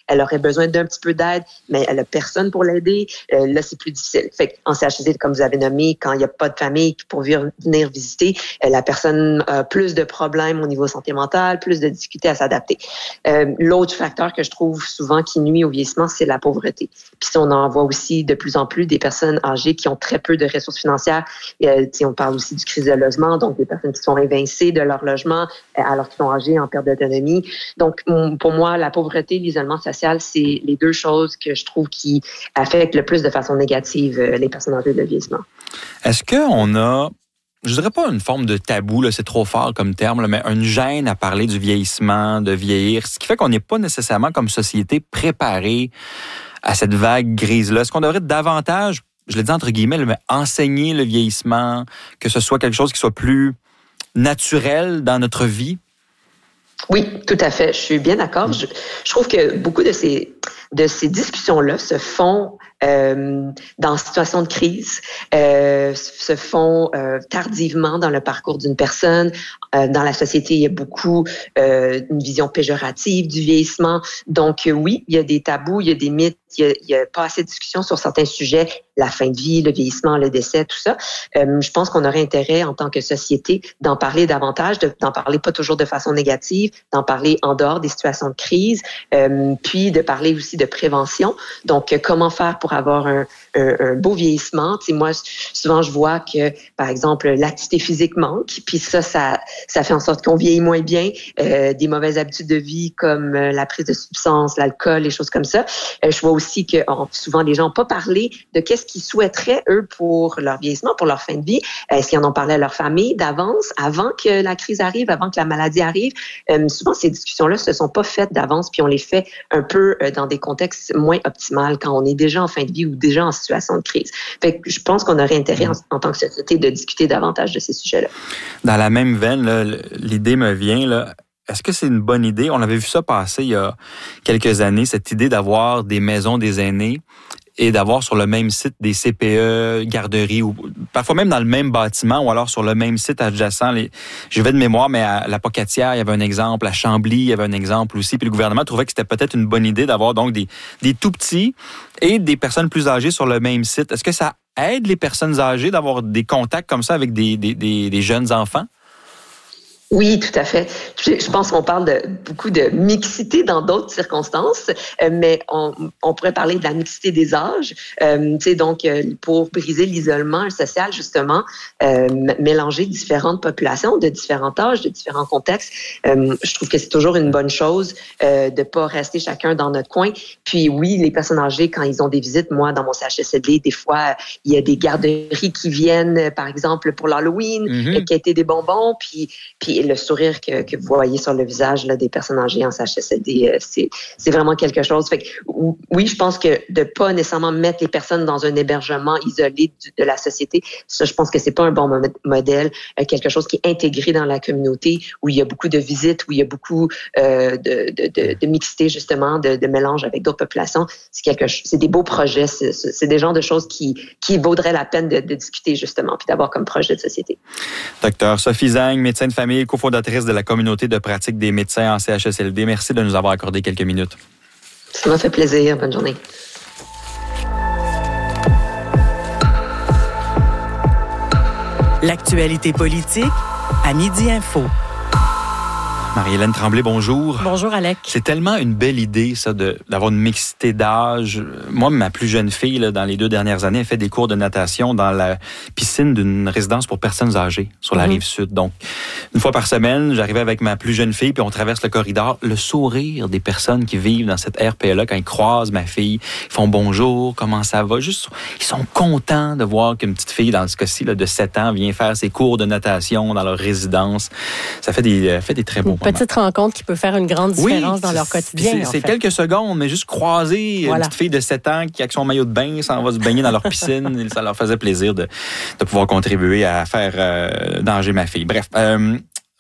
elle aurait besoin d'un petit peu d'aide, mais elle a personne pour l'aider. Là, c'est plus difficile. Fait qu'en CHSLD, comme vous avez nommé, quand il n'y a pas de famille pour venir visiter, la personne a plus de problèmes au niveau santé mentale, plus de difficultés à s'adapter. L'autre facteur que je trouve souvent qui nuit au vieillissement, c'est la pauvreté. Puis on en voit aussi de plus en plus des personnes âgées qui ont très peu de ressources financières. On parle aussi du crise de logement, donc des personnes qui sont évincées de leur logement alors qu'ils sont âgés en perte d'autonomie. Donc, pour moi, la pauvreté, l'isolement social, c'est les deux choses que je trouve qui affectent le plus de façon négative les personnes âgées de vieillissement. Est-ce qu'on a, je dirais pas une forme de tabou, là, c'est trop fort comme terme, là, mais une gêne à parler du vieillissement, de vieillir, ce qui fait qu'on n'est pas nécessairement comme société préparé à cette vague grise-là? Est-ce qu'on devrait davantage, je l'ai dit entre guillemets, mais enseigner le vieillissement, que ce soit quelque chose qui soit plus naturel dans notre vie? Oui, tout à fait. Je suis bien d'accord. Je trouve que beaucoup de ces discussions-là se font dans situation de crise, se font tardivement dans le parcours d'une personne. Dans la société, il y a beaucoup une vision péjorative du vieillissement. Donc oui, il y a des tabous, il y a des mythes, il y a pas assez de discussion sur certains sujets, la fin de vie, le vieillissement, le décès, tout ça. Je pense qu'on aurait intérêt en tant que société d'en parler davantage, d'en parler pas toujours de façon négative, d'en parler en dehors des situations de crise, puis de parler aussi de prévention. Donc, comment faire pour avoir un beau vieillissement? Tu sais, moi, souvent, je vois que, par exemple, l'activité physique manque, puis ça fait en sorte qu'on vieillit moins bien, des mauvaises habitudes de vie comme la prise de substances, l'alcool, les choses comme ça. Je vois aussi que souvent, les gens n'ont pas parlé de qu'est-ce qu'ils souhaiteraient, eux, pour leur vieillissement, pour leur fin de vie. Est-ce qu'ils en ont parlé à leur famille d'avance, avant que la crise arrive, avant que la maladie arrive? Souvent, ces discussions-là se sont pas faites d'avance, puis on les fait un peu dans des contextes moins optimaux quand on est déjà en fin de vie ou déjà en situation de crise. Fait que je pense qu'on aurait intérêt en tant que société de discuter davantage de ces sujets-là. Dans la même veine, là, l'idée me vient, là. Est-ce que c'est une bonne idée? On avait vu ça passer il y a quelques années, cette idée d'avoir des maisons des aînés et d'avoir sur le même site des CPE, garderies, ou parfois même dans le même bâtiment, ou alors sur le même site adjacent. Je vais de mémoire, mais à la Pocatière, il y avait un exemple, à Chambly, il y avait un exemple aussi, puis le gouvernement trouvait que c'était peut-être une bonne idée d'avoir donc des tout petits et des personnes plus âgées sur le même site. Est-ce que ça aide les personnes âgées d'avoir des contacts comme ça avec des jeunes enfants? Oui, tout à fait. Je pense qu'on parle de beaucoup de mixité dans d'autres circonstances, mais on pourrait parler de la mixité des âges. Donc, pour briser l'isolement social, justement, mélanger différentes populations de différents âges, de différents contextes. Je trouve que c'est toujours une bonne chose de pas rester chacun dans notre coin. Puis oui, les personnes âgées, quand ils ont des visites, moi, dans mon CHSLD, des fois, il y a des garderies qui viennent, par exemple, pour l'Halloween, qui étaient des bonbons, puis le sourire que vous voyez sur le visage là, des personnes âgées en CHSLD, c'est vraiment quelque chose. Fait que, oui, je pense que de pas nécessairement mettre les personnes dans un hébergement isolé de la société, ça, je pense que c'est pas un bon modèle. Quelque chose qui est intégré dans la communauté, où il y a beaucoup de visites, où il y a beaucoup de mixité, justement, de mélange avec d'autres populations. C'est des beaux projets. C'est des genres de choses qui vaudraient la peine de discuter, justement, puis d'avoir comme projet de société. Docteur Sophie Zang, médecin de famille, cofondatrice de la communauté de pratique des médecins en CHSLD. Merci de nous avoir accordé quelques minutes. Ça m'a fait plaisir. Bonne journée. L'actualité politique à Midi Info. Marie-Hélène Tremblay, bonjour. Bonjour, Alec. C'est tellement une belle idée, ça, d'avoir une mixité d'âge. Moi, ma plus jeune fille, là, dans les 2 dernières années, elle fait des cours de natation dans la piscine d'une résidence pour personnes âgées sur la Rive-Sud. Donc, une fois par semaine, j'arrivais avec ma plus jeune fille, puis on traverse le corridor. Le sourire des personnes qui vivent dans cette RPA-là, quand ils croisent ma fille, ils font bonjour, comment ça va? Juste, ils sont contents de voir qu'une petite fille, dans ce cas-ci, là, de 7 ans, vient faire ses cours de natation dans leur résidence. Ça fait des très beaux moments. Petite rencontre qui peut faire une grande différence dans leur quotidien. C'est quelques secondes, mais juste croiser une petite fille de 7 ans qui, avec son maillot de bain, s'en va se baigner dans leur piscine. Ça leur faisait plaisir de pouvoir contribuer à faire danger ma fille. Bref,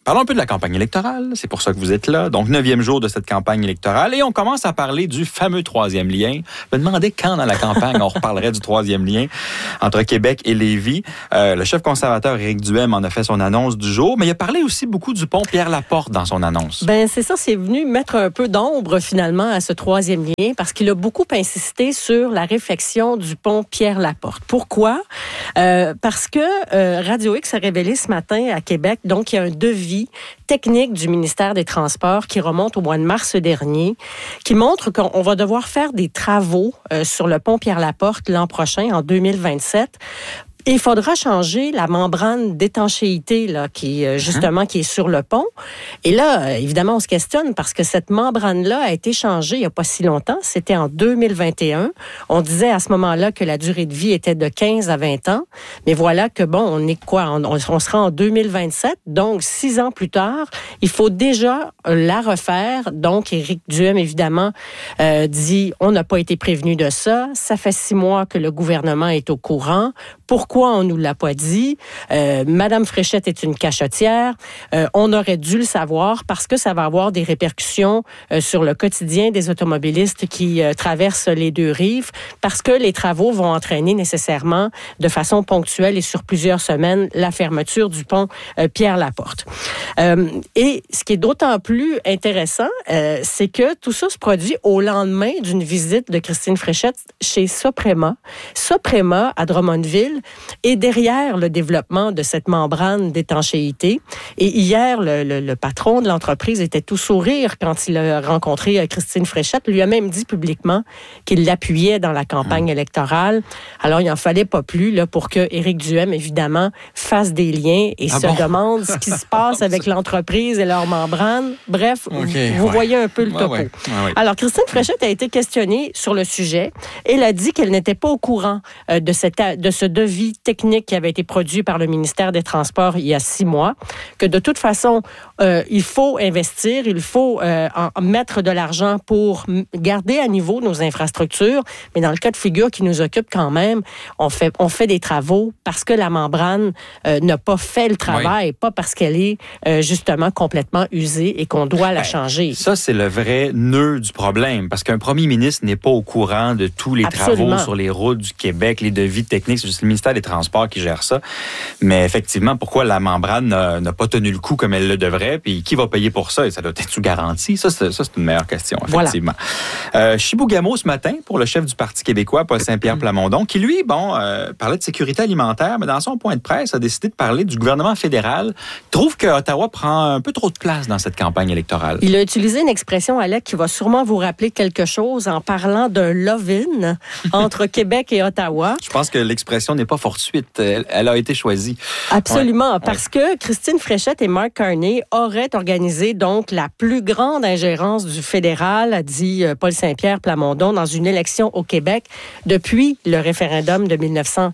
Parlons un peu de la campagne électorale. C'est pour ça que vous êtes là. Donc, 9e jour de cette campagne électorale. Et on commence à parler du fameux 3e lien. Je me demandais quand dans la campagne on reparlerait du 3e lien entre Québec et Lévis. Le chef conservateur Éric Duhem en a fait son annonce du jour, mais il a parlé aussi beaucoup du pont Pierre-Laporte dans son annonce. Ben c'est ça, c'est venu mettre un peu d'ombre finalement à ce 3e lien parce qu'il a beaucoup insisté sur la réflexion du pont Pierre-Laporte. Pourquoi? Parce que Radio X a révélé ce matin à Québec, donc il y a un devis technique du ministère des Transports qui remonte au mois de mars dernier, qui montre qu'on va devoir faire des travaux sur le pont Pierre-Laporte l'an prochain, en 2027. Et il faudra changer la membrane d'étanchéité là, qui est sur le pont. Et là, évidemment, on se questionne parce que cette membrane-là a été changée il n'y a pas si longtemps. C'était en 2021. On disait à ce moment-là que la durée de vie était de 15 à 20 ans. Mais voilà que, on est quoi? On sera en 2027. Donc, 6 ans plus tard, il faut déjà la refaire. Donc, Éric Duhem, évidemment, dit on n'a pas été prévenu de ça. Ça fait 6 mois que le gouvernement est au courant. Pourquoi on nous l'a pas dit? Madame Fréchette est une cachotière. On aurait dû le savoir parce que ça va avoir des répercussions sur le quotidien des automobilistes qui traversent les deux rives parce que les travaux vont entraîner nécessairement de façon ponctuelle et sur plusieurs semaines la fermeture du pont Pierre-Laporte. Et ce qui est d'autant plus intéressant, c'est que tout ça se produit au lendemain d'une visite de Christine Fréchette chez Soprema. Soprema à Drummondville et derrière le développement de cette membrane d'étanchéité. Et hier, le patron de l'entreprise était tout sourire quand il a rencontré Christine Fréchette. Lui a même dit publiquement qu'il l'appuyait dans la campagne électorale. Alors, il n'en fallait pas plus là, pour que Éric Duhem, évidemment, fasse des liens et demande ce qui se passe avec l'entreprise et leur membrane. Bref, vous voyez un peu le topo. Alors, Christine Fréchette a été questionnée sur le sujet et elle a dit qu'elle n'était pas au courant de ce devis technique qui avait été produit par le ministère des Transports il y a 6 mois, que de toute façon, il faut investir, il faut mettre de l'argent pour garder à niveau nos infrastructures, mais dans le cas de figure qui nous occupe quand même, on fait des travaux parce que la membrane n'a pas fait le travail, pas parce qu'elle est justement complètement usée et qu'on doit la changer. Ça, c'est le vrai nœud du problème, parce qu'un premier ministre n'est pas au courant de tous les travaux sur les routes du Québec, les devis techniques, c'est le ministère des Transports qui gère ça. Mais effectivement, pourquoi la membrane n'a pas tenu le coup comme elle le devrait, puis qui va payer pour ça? Et ça doit être sous garantie? Ça, c'est une meilleure question, effectivement. Voilà. Chibougamau, ce matin, pour le chef du Parti québécois, Paul Saint-Pierre Plamondon, qui, lui, parlait de sécurité alimentaire, mais dans son point de presse, a décidé de parler du gouvernement fédéral. Trouve que Ottawa prend un peu trop de place dans cette campagne électorale. Il a utilisé une expression, Alec, qui va sûrement vous rappeler quelque chose en parlant d'un love-in entre Québec et Ottawa. Je pense que l'expression n'est pas fortuite. Elle a été choisie. Absolument, parce que Christine Fréchette et Mark Carney auraient organisé donc la plus grande ingérence du fédéral, a dit Paul Saint-Pierre Plamondon, dans une élection au Québec depuis le référendum de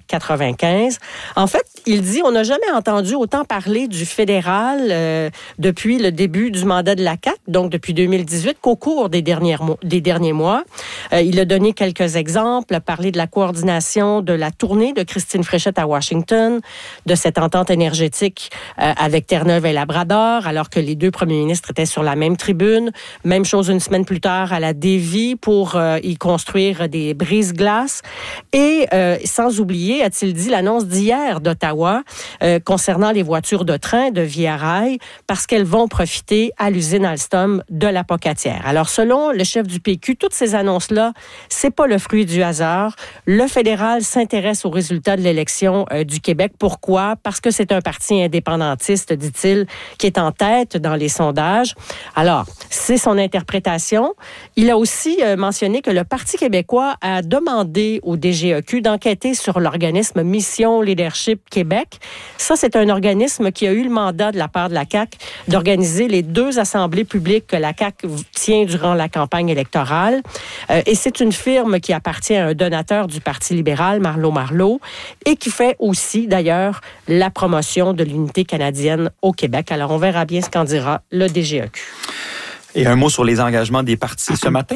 1995. En fait, il dit on n'a jamais entendu autant parler du fédéral depuis le début du mandat de la CAQ, donc depuis 2018, qu'au cours des derniers mois. Il a donné quelques exemples, a parlé de la coordination de la tournée de Christine Fréchette à Washington, de cette entente énergétique avec Terre-Neuve et Labrador, alors que les deux premiers ministres étaient sur la même tribune. Même chose une semaine plus tard à la Davie pour y construire des brise-glaces. Et sans oublier, a-t-il dit, l'annonce d'hier d'Ottawa concernant les voitures de train de Via Rail, parce qu'elles vont profiter à l'usine Alstom de la Pocatière. Alors, selon le chef du PQ, toutes ces annonces-là, c'est pas le fruit du hasard. Le fédéral s'intéresse aux résultats de l'élection du Québec. Pourquoi? Parce que c'est un parti indépendantiste, dit-il, qui est en tête dans les sondages. Alors, c'est son interprétation. Il a aussi mentionné que le Parti québécois a demandé au DGEQ d'enquêter sur l'organisme Mission Leadership Québec. Ça, c'est un organisme qui a eu le mandat de la part de la CAQ d'organiser les 2 assemblées publiques que la CAQ tient durant la campagne électorale. Et c'est une firme qui appartient à un donateur du Parti libéral, Marleau, et qui fait aussi, d'ailleurs, la promotion de l'unité canadienne au Québec. Alors, on verra bien ce qu'en dira le DGEQ. Et un mot sur les engagements des partis ce matin?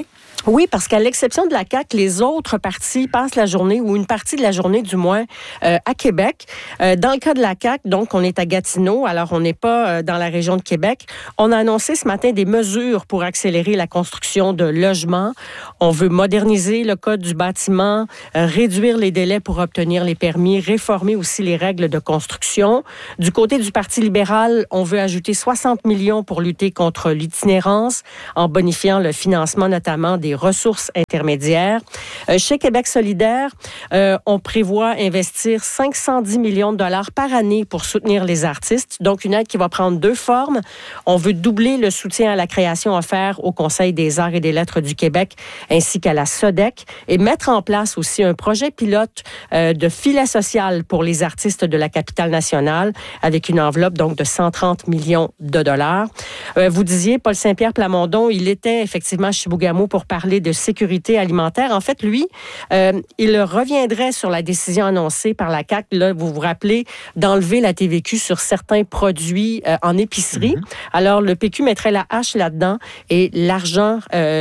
Oui, parce qu'à l'exception de la CAQ, les autres partis passent la journée, ou une partie de la journée du moins, à Québec. Dans le cas de la CAQ, donc, on est à Gatineau, alors on n'est pas dans la région de Québec. On a annoncé ce matin des mesures pour accélérer la construction de logements. On veut moderniser le code du bâtiment, réduire les délais pour obtenir les permis, réformer aussi les règles de construction. Du côté du Parti libéral, on veut ajouter 60 millions pour lutter contre l'itinérance, en bonifiant le financement notamment des ressources intermédiaires. Chez Québec solidaire, on prévoit investir 510 millions de dollars par année pour soutenir les artistes. Donc, une aide qui va prendre deux formes. On veut doubler le soutien à la création offert au Conseil des arts et des lettres du Québec ainsi qu'à la SODEC et mettre en place aussi un projet pilote de filet social pour les artistes de la capitale nationale avec une enveloppe donc de 130 millions de dollars. Vous disiez, Paul Saint-Pierre Plamondon, il était effectivement à Chibougamau pour parler de sécurité alimentaire. En fait, lui, il reviendrait sur la décision annoncée par la CAQ, là, vous vous rappelez, d'enlever la TVQ sur certains produits en épicerie. Alors, le PQ mettrait la hache là-dedans et l'argent,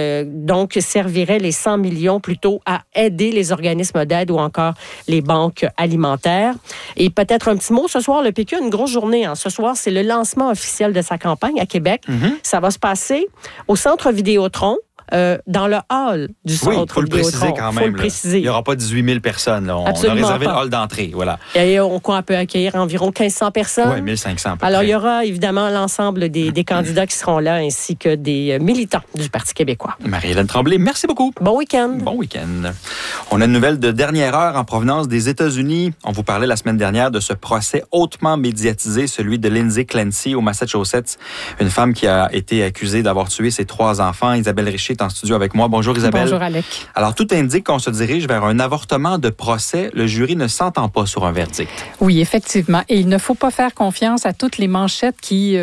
donc, servirait les 100 millions plutôt à aider les organismes d'aide ou encore les banques alimentaires. Et peut-être un petit mot, ce soir, le PQ a une grosse journée. Ce soir, c'est le lancement officiel de sa campagne à Québec. Ça va se passer au Centre Vidéotron. Dans le hall du centre. Oui, il faut le préciser quand même. Faut le préciser. Il n'y aura pas 18 000 personnes. Là. On a réservé le hall d'entrée. Voilà. Et on peut accueillir environ 1500 personnes. Oui, 1500 à peu Alors, près. il y aura évidemment l'ensemble des candidats qui seront là, ainsi que des militants du Parti québécois. Marie-Hélène Tremblay, merci beaucoup. Bon week-end. Bon week-end. On a une nouvelle de dernière heure en provenance des États-Unis. On vous parlait la semaine dernière de ce procès hautement médiatisé, celui de Lindsay Clancy au Massachusetts, une femme qui a été accusée d'avoir tué ses 3 enfants. Isabelle Richer est en studio avec moi. Bonjour Isabelle. Bonjour Alec. Alors, tout indique qu'on se dirige vers un avortement de procès. Le jury ne s'entend pas sur un verdict. Oui, effectivement. Et il ne faut pas faire confiance à toutes les manchettes qui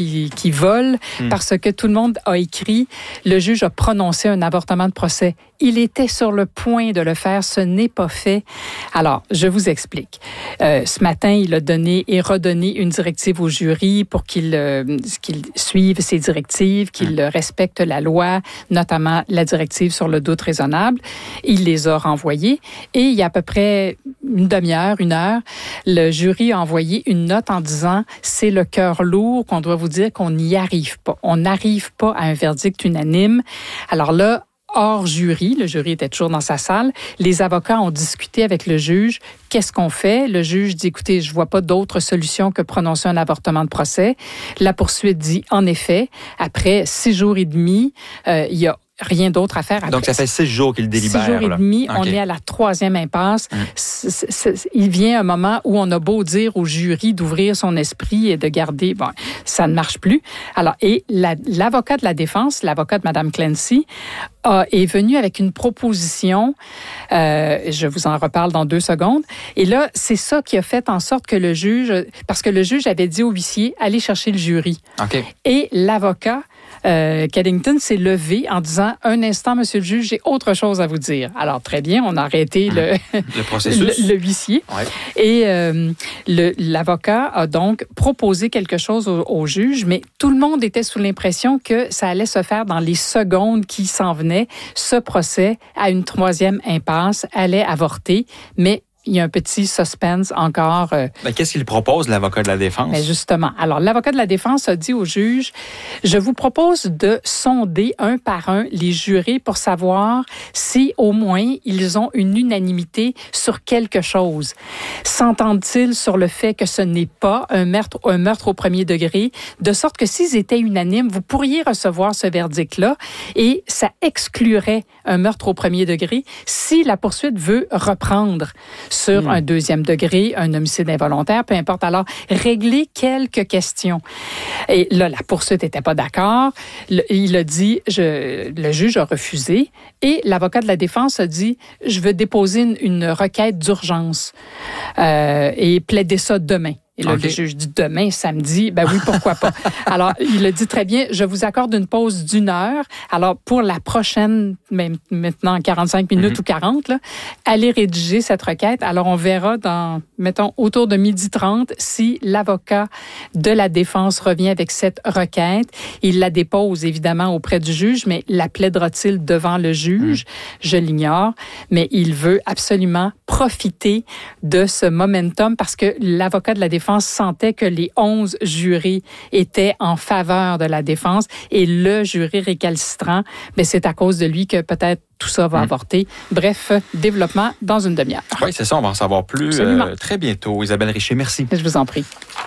volent parce que tout le monde a écrit « Le juge a prononcé un avortement de procès ». Il était sur le point de le faire. Ce n'est pas fait. Alors, je vous explique. Ce matin, il a donné et redonné une directive au jury pour qu'il suive ses directives, qu'il respecte la loi, notamment la directive sur le doute raisonnable. Il les a renvoyées et il y a à peu près une demi-heure, 1 heure, le jury a envoyé une note en disant « C'est le cœur lourd qu'on doit vous dire qu'on n'y arrive pas. On n'arrive pas à un verdict unanime. » Alors là, hors jury, le jury était toujours dans sa salle, les avocats ont discuté avec le juge. Qu'est-ce qu'on fait? Le juge dit, écoutez, je vois pas d'autre solution que prononcer un avortement de procès. La poursuite dit, en effet, après 6 jours et demi, il y a rien d'autre à faire. Après. Donc, ça fait 6 jours qu'il délibère. 6 jours et demi, là. On est à la 3e impasse. Il vient un moment où on a beau dire au jury d'ouvrir son esprit et de garder... Bon, ça ne marche plus. Alors, et l'avocat de la défense, l'avocat de Mme Clancy, est venu avec une proposition. Je vous en reparle dans 2 secondes. Et là, c'est ça qui a fait en sorte que le juge... Parce que le juge avait dit au huissier, allez chercher le jury. Okay. Et l'avocat... Caddington s'est levé en disant « Un instant, monsieur le juge, j'ai autre chose à vous dire. » Alors, très bien, on a arrêté le processus, le huissier. Ouais. Et l'avocat a donc proposé quelque chose au juge, mais tout le monde était sous l'impression que ça allait se faire dans les secondes qui s'en venaient. Ce procès, à une 3e impasse, allait avorter, mais il y a un petit suspense encore. Mais qu'est-ce qu'il propose, l'avocat de la défense? Mais justement. Alors, l'avocat de la défense a dit au juge, je vous propose de sonder un par un les jurés pour savoir si, au moins, ils ont une unanimité sur quelque chose. S'entendent-ils sur le fait que ce n'est pas un meurtre au premier degré, de sorte que s'ils étaient unanimes, vous pourriez recevoir ce verdict-là et ça exclurait un meurtre au premier degré si la poursuite veut reprendre sur un 2e degré, un homicide involontaire, peu importe. Alors, régler quelques questions. Et là, la poursuite n'était pas d'accord. Il a dit, le juge a refusé. Et l'avocat de la défense a dit, je veux déposer une requête d'urgence et plaider ça demain. Et là, le juge dit demain, samedi, ben oui, pourquoi pas. Alors, il le dit très bien, je vous accorde une pause d'1 heure. Alors, pour la prochaine, même maintenant 45 minutes ou 40, là, allez rédiger cette requête. Alors, on verra mettons, autour de 12h30 si l'avocat de la défense revient avec cette requête. Il la dépose, évidemment, auprès du juge, mais la plaidera-t-il devant le juge? Je l'ignore, mais il veut absolument profiter de ce momentum parce que l'avocat de la défense sentait que les 11 jurés étaient en faveur de la défense et le jury récalcitrant, mais c'est à cause de lui que peut-être tout ça va avorter. Bref, développement dans une demi-heure. Oui, c'est ça, on va en savoir plus très bientôt. Isabelle Richer, merci. Je vous en prie.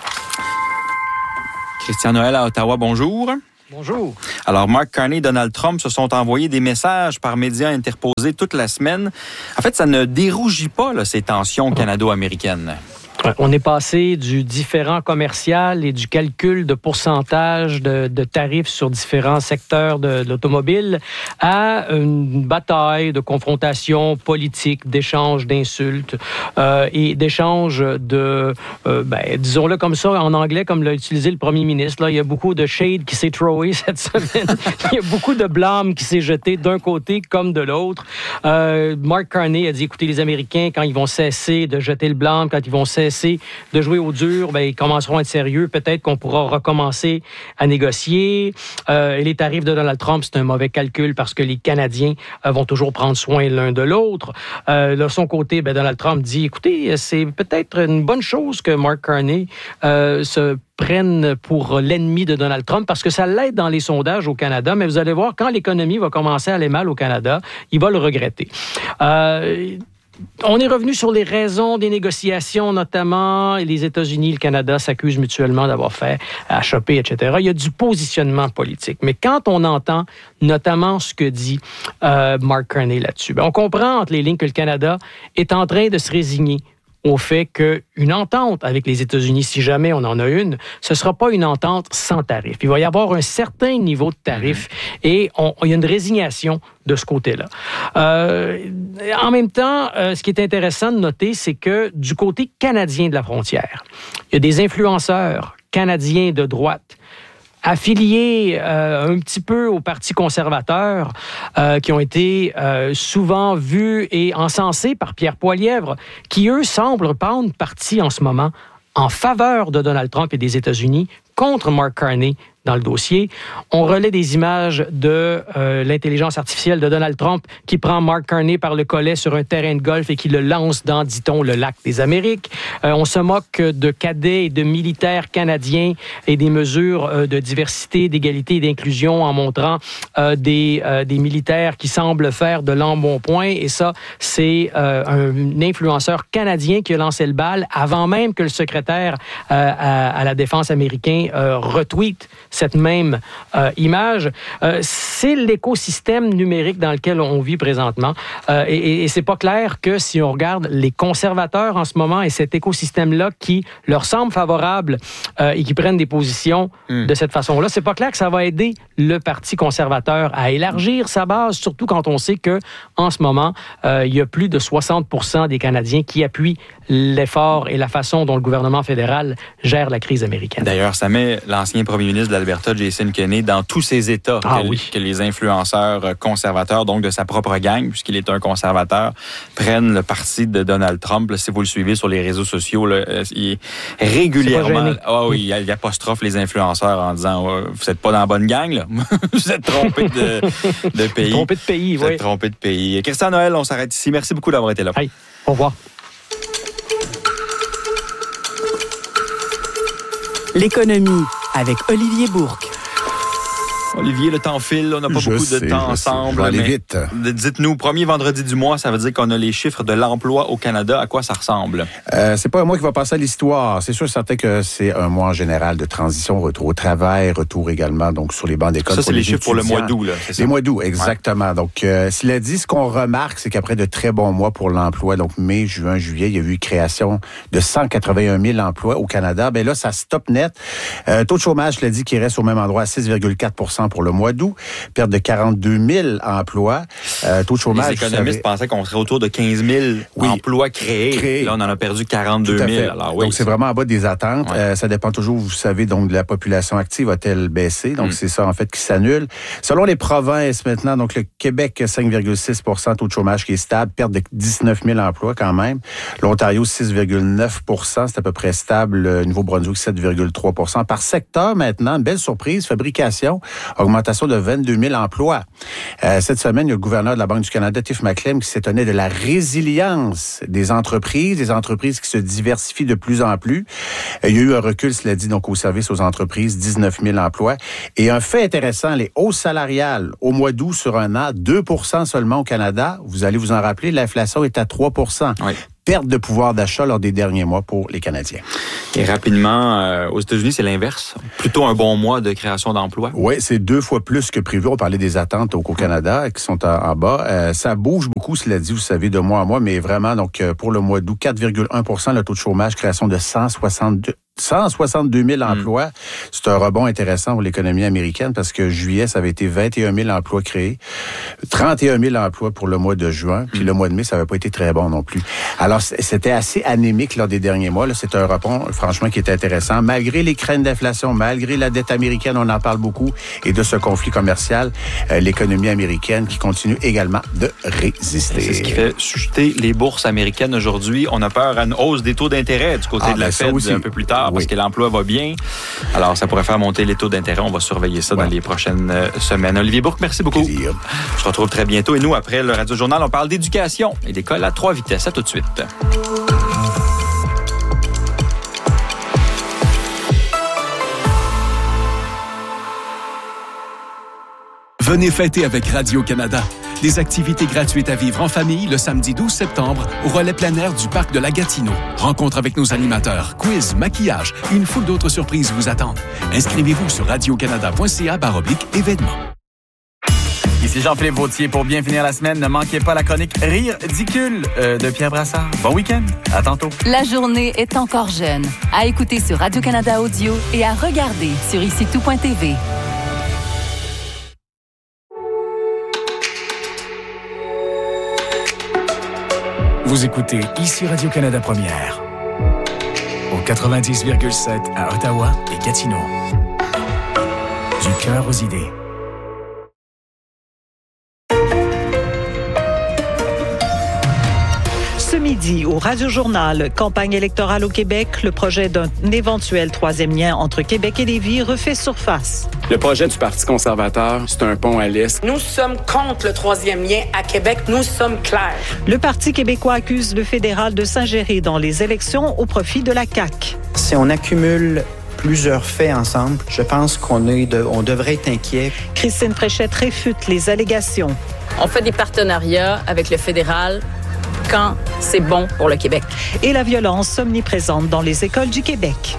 Christian Noël à Ottawa, bonjour. Bonjour. Alors, Mark Carney et Donald Trump se sont envoyés des messages par médias interposés toute la semaine. En fait, ça ne dérougit pas là, ces tensions canado-américaines. On est passé du différend commercial et du calcul de pourcentage de tarifs sur différents secteurs de l'automobile à une bataille de confrontation politique, d'échanges d'insultes et d'échanges disons-le comme ça, en anglais, comme l'a utilisé le premier ministre. Là, il y a beaucoup de shade qui s'est throwé cette semaine. Il y a beaucoup de blâme qui s'est jeté d'un côté comme de l'autre. Mark Carney a dit, écoutez, les Américains, quand ils vont cesser de jeter le blâme, quand ils vont cesser de jouer au dur, ils commenceront à être sérieux. Peut-être qu'on pourra recommencer à négocier. Et les tarifs de Donald Trump, c'est un mauvais calcul parce que les Canadiens vont toujours prendre soin l'un de l'autre. De son côté, Donald Trump dit, écoutez, c'est peut-être une bonne chose que Mark Carney se prenne pour l'ennemi de Donald Trump parce que ça l'aide dans les sondages au Canada, mais vous allez voir, quand l'économie va commencer à aller mal au Canada, il va le regretter. On est revenu sur les raisons des négociations, notamment les États-Unis et le Canada s'accusent mutuellement d'avoir fait à choper, etc. Il y a du positionnement politique. Mais quand on entend notamment ce que dit Mark Carney là-dessus, on comprend entre les lignes que le Canada est en train de se résigner au fait qu'une entente avec les États-Unis, si jamais on en a une, ce ne sera pas une entente sans tarif. Il va y avoir un certain niveau de tarif et il y a une résignation de ce côté-là. En même temps, ce qui est intéressant de noter, c'est que du côté canadien de la frontière, il y a des influenceurs canadiens de droite affiliés un petit peu au Parti conservateur, qui ont été souvent vus et encensés par Pierre Poilievre, qui, eux, semblent prendre parti en ce moment en faveur de Donald Trump et des États-Unis contre Mark Carney dans le dossier. On relaie des images de l'intelligence artificielle de Donald Trump qui prend Mark Carney par le collet sur un terrain de golf et qui le lance dans, dit-on, le lac des Amériques. On se moque de cadets et de militaires canadiens et des mesures de diversité, d'égalité et d'inclusion en montrant des militaires qui semblent faire de l'embonpoint. Et ça, c'est un influenceur canadien qui a lancé le bal avant même que le secrétaire à la défense américain retweet cette même image. C'est l'écosystème numérique dans lequel on vit présentement. Et c'est pas clair que si on regarde les conservateurs en ce moment et cet écosystème-là qui leur semble favorable et qui prennent des positions de cette façon-là, c'est pas clair que ça va aider le Parti conservateur à élargir sa base, surtout quand on sait que en ce moment, il y a plus de 60% des Canadiens qui appuient l'effort et la façon dont le gouvernement fédéral gère la crise américaine. D'ailleurs, ça met l'ancien premier ministre de l'Alberta, Jason Kenney, dans tous ces États que les influenceurs conservateurs, donc de sa propre gang, puisqu'il est un conservateur, prennent le parti de Donald Trump. Là, si vous le suivez sur les réseaux sociaux, là, il régulièrement, il apostrophe les influenceurs en disant vous n'êtes pas dans la bonne gang, là. Vous êtes trompés de pays. Trompés de pays, vous êtes trompés de pays. Christian Noël, on s'arrête ici. Merci beaucoup d'avoir été là. Hey, au revoir. L'économie avec Olivier Bourque. Olivier, le temps file, on n'a pas beaucoup de temps ensemble. Aller vite. Dites-nous, premier vendredi du mois, ça veut dire qu'on a les chiffres de l'emploi au Canada. À quoi ça ressemble? C'est pas un mois qui va passer à l'histoire. C'est sûr, certain que c'est un mois en général de transition, retour au travail, retour également donc sur les bancs d'école. Ça, c'est les chiffres pour le mois d'août, là. C'est ça? Les mois d'août, exactement. Ouais. Donc, cela dit, ce qu'on remarque, c'est qu'après de très bons mois pour l'emploi, donc mai, juin, juillet, il y a eu une création de 181 000 emplois au Canada. Ben là, ça stoppe net. Taux de chômage, je l'ai dit, qui reste au même endroit à 6,4 % pour le mois d'août. Perte de 42 000 emplois. Taux de chômage... Les économistes pensaient qu'on serait autour de 15 000 emplois créés. Là, on en a perdu 42 000. Alors, donc, c'est vraiment en bas des attentes. Ouais. Ça dépend toujours, vous savez, donc de la population active a-t-elle baissé? Donc, c'est ça, en fait, qui s'annule. Selon les provinces, maintenant, donc le Québec, 5,6 taux de chômage qui est stable, perte de 19 000 emplois quand même. L'Ontario, 6,9 c'est à peu près stable. Le Nouveau-Brunswick, 7,3 Par secteur, maintenant, une belle surprise, fabrication, augmentation de 22 000 emplois. Cette semaine, il y a le gouverneur de la Banque du Canada, Tiff Macklem, qui s'étonnait de la résilience des entreprises qui se diversifient de plus en plus. Il y a eu un recul, cela dit, donc au service aux entreprises, 19 000 emplois. Et un fait intéressant, les hausses salariales au mois d'août sur un an, 2 seulement au Canada. Vous allez vous en rappeler, l'inflation est à 3 Oui. Perte de pouvoir d'achat lors des derniers mois pour les Canadiens. Et rapidement, aux États-Unis, c'est l'inverse. Plutôt un bon mois de création d'emplois. Oui, c'est 2 fois plus que prévu. On parlait des attentes au Canada qui sont en bas. Ça bouge beaucoup, cela dit, vous savez, de mois en mois, mais vraiment, donc pour le mois d'août, 4,1 le taux de chômage, création de 162 000 emplois. C'est un rebond intéressant pour l'économie américaine parce que juillet, ça avait été 21 000 emplois créés, 31 000 emplois pour le mois de juin, puis le mois de mai, ça n'avait pas été très bon non plus. Alors, c'était assez anémique lors des derniers mois. Là, c'est un rebond, franchement, qui est intéressant. Malgré les craintes d'inflation, malgré la dette américaine, on en parle beaucoup, et de ce conflit commercial, l'économie américaine qui continue également de résister. C'est ce qui fait chuter les bourses américaines aujourd'hui. On a peur à une hausse des taux d'intérêt du côté de la Fed un peu plus tard. Parce que l'emploi va bien. Alors, ça pourrait faire monter les taux d'intérêt. On va surveiller ça dans les prochaines semaines. Olivier Bourque, merci beaucoup. Plaisir. Je te retrouve très bientôt. Et nous, après le Radio Journal, on parle d'éducation et d'école à 3 vitesses. À tout de suite. Venez fêter avec Radio-Canada. Des activités gratuites à vivre en famille le samedi 12 septembre au relais plein air du parc de la Gatineau. Rencontre avec nos animateurs, quiz, maquillage et une foule d'autres surprises vous attendent. Inscrivez-vous sur radiocanada.ca/événements. Ici Jean-Philippe Vautier. Pour bien finir la semaine, ne manquez pas la chronique Rire ridicule de Pierre Brassard. Bon week-end. À tantôt. La journée est encore jeune. À écouter sur Radio-Canada Audio et à regarder sur icitout.tv. Vous écoutez ici Radio-Canada Première. Au 90,7 à Ottawa et Gatineau. Du cœur aux idées. Ce midi, au Radio-Journal, campagne électorale au Québec, le projet d'un éventuel troisième lien entre Québec et Lévis refait surface. Le projet du Parti conservateur, c'est un pont à l'Est. Nous sommes contre le troisième lien à Québec. Nous sommes clairs. Le Parti québécois accuse le fédéral de s'ingérer dans les élections au profit de la CAQ. Si on accumule plusieurs faits ensemble, je pense qu'on devrait être inquiet. Christine Fréchette réfute les allégations. On fait des partenariats avec le fédéral quand c'est bon pour le Québec. Et la violence omniprésente dans les écoles du Québec.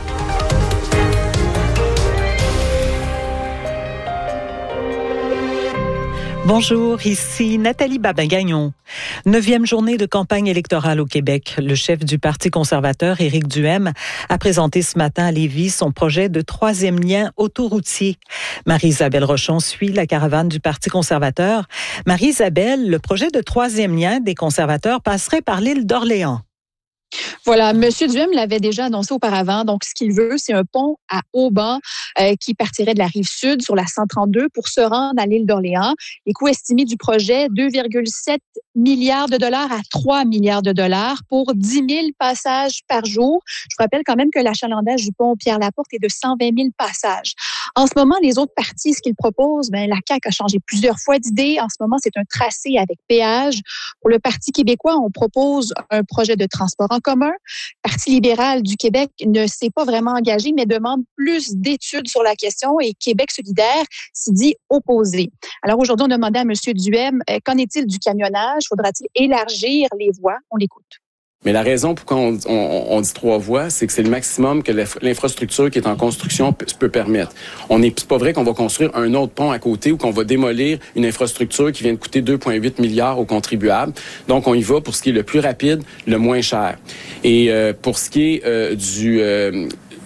Bonjour, ici Nathalie Babin-Gagnon. 9e journée de campagne électorale au Québec. Le chef du Parti conservateur, Éric Duhaime, a présenté ce matin à Lévis son projet de troisième lien autoroutier. Marie-Isabelle Rochon suit la caravane du Parti conservateur. Marie-Isabelle, le projet de troisième lien des conservateurs passerait par l'île d'Orléans. Voilà, M. Duhaime l'avait déjà annoncé auparavant. Donc, ce qu'il veut, c'est un pont à Auban qui partirait de la rive sud sur la 132 pour se rendre à l'île d'Orléans. Les coûts estimés du projet, 2,7 milliards de dollars à 3 milliards de dollars pour 10 000 passages par jour. Je vous rappelle quand même que l'achalandage du pont Pierre-Laporte est de 120 000 passages. En ce moment, les autres partis, ce qu'ils proposent, la CAQ a changé plusieurs fois d'idée. En ce moment, c'est un tracé avec péage. Pour le Parti québécois, on propose un projet de transport en commun. Le Parti libéral du Québec ne s'est pas vraiment engagé, mais demande plus d'études sur la question et Québec solidaire s'y dit opposé. Alors aujourd'hui, on demandait à M. Duhaime, qu'en est-il du camionnage? Faudra-t-il élargir les voies? On l'écoute. Mais la raison pourquoi on dit 3 voies, c'est que c'est le maximum que l'infrastructure qui est en construction peut permettre. C'est pas vrai qu'on va construire un autre pont à côté ou qu'on va démolir une infrastructure qui vient de coûter 2,8 milliards aux contribuables. Donc, on y va pour ce qui est le plus rapide, le moins cher. Et pour ce qui est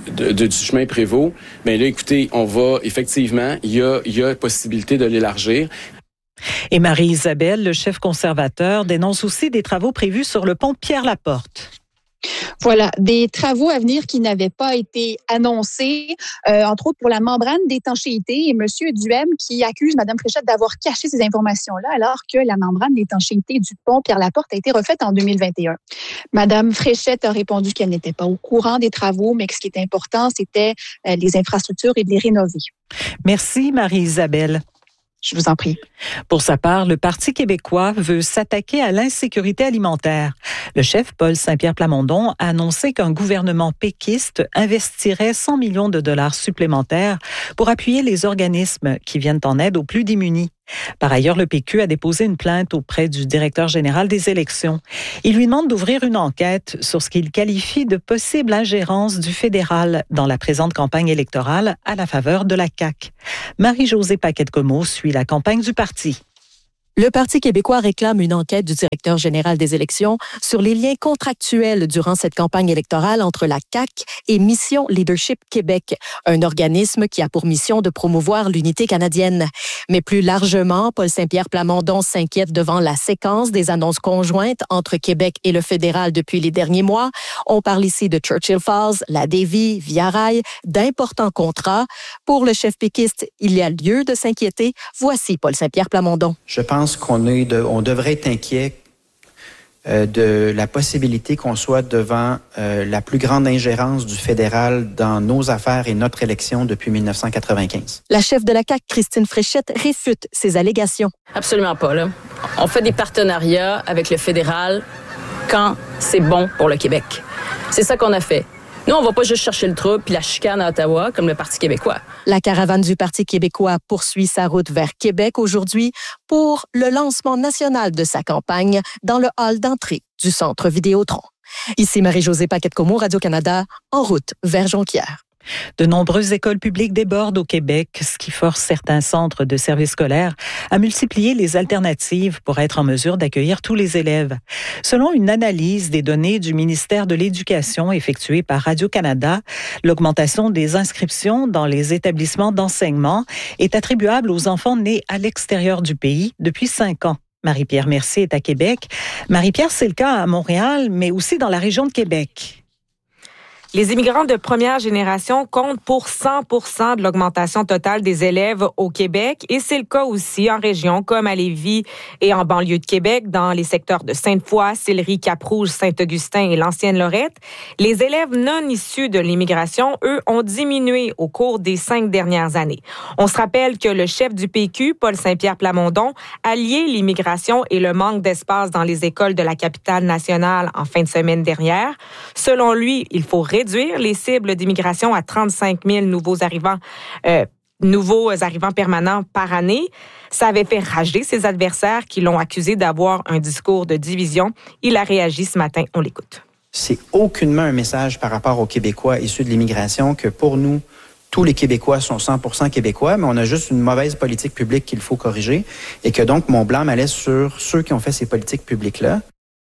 du chemin Prévost, bien là, écoutez, on va, effectivement, il y a possibilité de l'élargir. Et Marie-Isabelle, le chef conservateur, dénonce aussi des travaux prévus sur le pont Pierre-Laporte. Voilà, des travaux à venir qui n'avaient pas été annoncés, entre autres pour la membrane d'étanchéité. Et M. Duhem qui accuse Mme Fréchette d'avoir caché ces informations-là, alors que la membrane d'étanchéité du pont Pierre-Laporte a été refaite en 2021. Mme Fréchette a répondu qu'elle n'était pas au courant des travaux, mais que ce qui était important, c'était les infrastructures et de les rénover. Merci, Marie-Isabelle. Je vous en prie. Pour sa part, le Parti québécois veut s'attaquer à l'insécurité alimentaire. Le chef Paul Saint-Pierre Plamondon a annoncé qu'un gouvernement péquiste investirait 100 millions de dollars supplémentaires pour appuyer les organismes qui viennent en aide aux plus démunis. Par ailleurs, le PQ a déposé une plainte auprès du directeur général des élections. Il lui demande d'ouvrir une enquête sur ce qu'il qualifie de possible ingérence du fédéral dans la présente campagne électorale à la faveur de la CAQ. Marie-Josée Paquette-Comeau suit la campagne du parti. Le Parti québécois réclame une enquête du directeur général des élections sur les liens contractuels durant cette campagne électorale entre la CAQ et Mission Leadership Québec, un organisme qui a pour mission de promouvoir l'unité canadienne. Mais plus largement, Paul Saint-Pierre Plamondon s'inquiète devant la séquence des annonces conjointes entre Québec et le fédéral depuis les derniers mois. On parle ici de Churchill Falls, la Davie, Via Rail, d'importants contrats. Pour le chef péquiste, il y a lieu de s'inquiéter. Voici Paul Saint-Pierre Plamondon. Je pense qu'on devrait être inquiet de la possibilité qu'on soit devant la plus grande ingérence du fédéral dans nos affaires et notre élection depuis 1995. La chef de la CAQ, Christine Fréchette, réfute ces allégations. Absolument pas, là. On fait des partenariats avec le fédéral quand c'est bon pour le Québec. C'est ça qu'on a fait. Nous, on va pas juste chercher le trouble puis la chicane à Ottawa comme le Parti québécois. La caravane du Parti québécois poursuit sa route vers Québec aujourd'hui pour le lancement national de sa campagne dans le hall d'entrée du Centre Vidéotron. Ici Marie-Josée Paquette-Comeau, Radio-Canada, en route vers Jonquière. De nombreuses écoles publiques débordent au Québec, ce qui force certains centres de services scolaires à multiplier les alternatives pour être en mesure d'accueillir tous les élèves. Selon une analyse des données du ministère de l'Éducation effectuée par Radio-Canada, l'augmentation des inscriptions dans les établissements d'enseignement est attribuable aux enfants nés à l'extérieur du pays depuis 5 ans. Marie-Pierre Mercier est à Québec. Marie-Pierre, c'est le cas à Montréal, mais aussi dans la région de Québec. Les immigrants de première génération comptent pour 100% de l'augmentation totale des élèves au Québec et c'est le cas aussi en région comme à Lévis et en banlieue de Québec, dans les secteurs de Sainte-Foy, Sillery, Cap-Rouge, Saint-Augustin et l'Ancienne-Lorette. Les élèves non issus de l'immigration, eux, ont diminué au cours des 5 dernières années. On se rappelle que le chef du PQ, Paul Saint-Pierre Plamondon, a lié l'immigration et le manque d'espace dans les écoles de la capitale nationale en fin de semaine dernière. Selon lui, il faut réduire les cibles d'immigration à 35 000 nouveaux arrivants permanents par année. Ça avait fait rager ses adversaires qui l'ont accusé d'avoir un discours de division. Il a réagi ce matin. On l'écoute. C'est aucunement un message par rapport aux Québécois issus de l'immigration que pour nous, tous les Québécois sont 100% Québécois, mais on a juste une mauvaise politique publique qu'il faut corriger et que donc mon blâme allait sur ceux qui ont fait ces politiques publiques-là.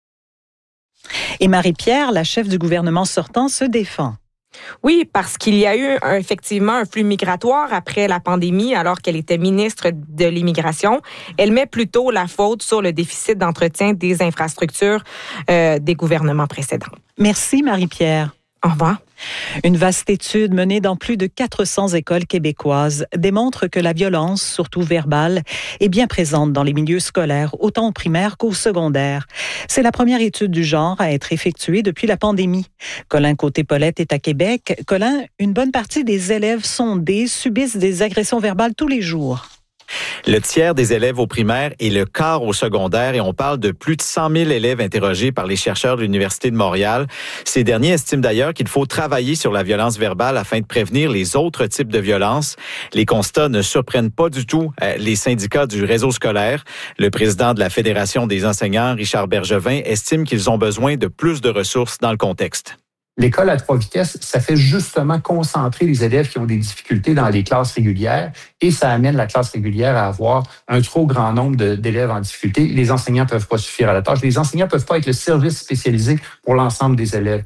Et Marie-Pierre, la chef du gouvernement sortant, se défend. Oui, parce qu'il y a eu effectivement un flux migratoire après la pandémie, alors qu'elle était ministre de l'Immigration. Elle met plutôt la faute sur le déficit d'entretien des infrastructures des gouvernements précédents. Merci Marie-Pierre. Au revoir. Une vaste étude menée dans plus de 400 écoles québécoises démontre que la violence, surtout verbale, est bien présente dans les milieux scolaires, autant au primaire qu'au secondaire. C'est la première étude du genre à être effectuée depuis la pandémie. Colin Côté-Paulette est à Québec. Colin, une bonne partie des élèves sondés subissent des agressions verbales tous les jours. Le tiers des élèves au primaire et le quart au secondaire, et on parle de plus de 100 000 élèves interrogés par les chercheurs de l'Université de Montréal. Ces derniers estiment d'ailleurs qu'il faut travailler sur la violence verbale afin de prévenir les autres types de violences. Les constats ne surprennent pas du tout les syndicats du réseau scolaire. Le président de la Fédération des enseignants, Richard Bergevin, estime qu'ils ont besoin de plus de ressources dans le contexte. L'école à 3 vitesses, ça fait justement concentrer les élèves qui ont des difficultés dans les classes régulières et ça amène la classe régulière à avoir un trop grand nombre d'élèves en difficulté. Les enseignants ne peuvent pas suffire à la tâche. Les enseignants ne peuvent pas être le service spécialisé pour l'ensemble des élèves.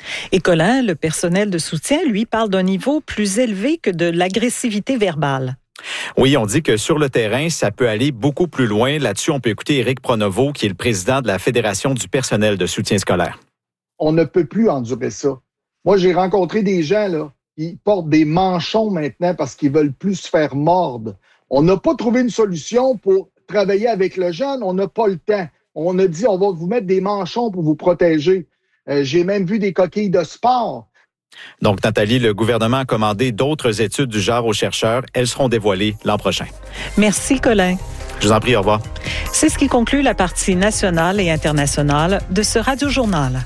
Et Colin, le personnel de soutien, lui, parle d'un niveau plus élevé que de l'agressivité verbale. Oui, on dit que sur le terrain, ça peut aller beaucoup plus loin. Là-dessus, on peut écouter Éric Pronovo, qui est le président de la Fédération du personnel de soutien scolaire. On ne peut plus endurer ça. Moi, j'ai rencontré des gens là, qui portent des manchons maintenant parce qu'ils veulent plus se faire mordre. On n'a pas trouvé une solution pour travailler avec le jeune. On n'a pas le temps. On a dit, on va vous mettre des manchons pour vous protéger. J'ai même vu des coquilles de sport. Donc, Nathalie, le gouvernement a commandé d'autres études du genre aux chercheurs. Elles seront dévoilées l'an prochain. Merci, Colin. Je vous en prie, au revoir. C'est ce qui conclut la partie nationale et internationale de ce Radio-Journal.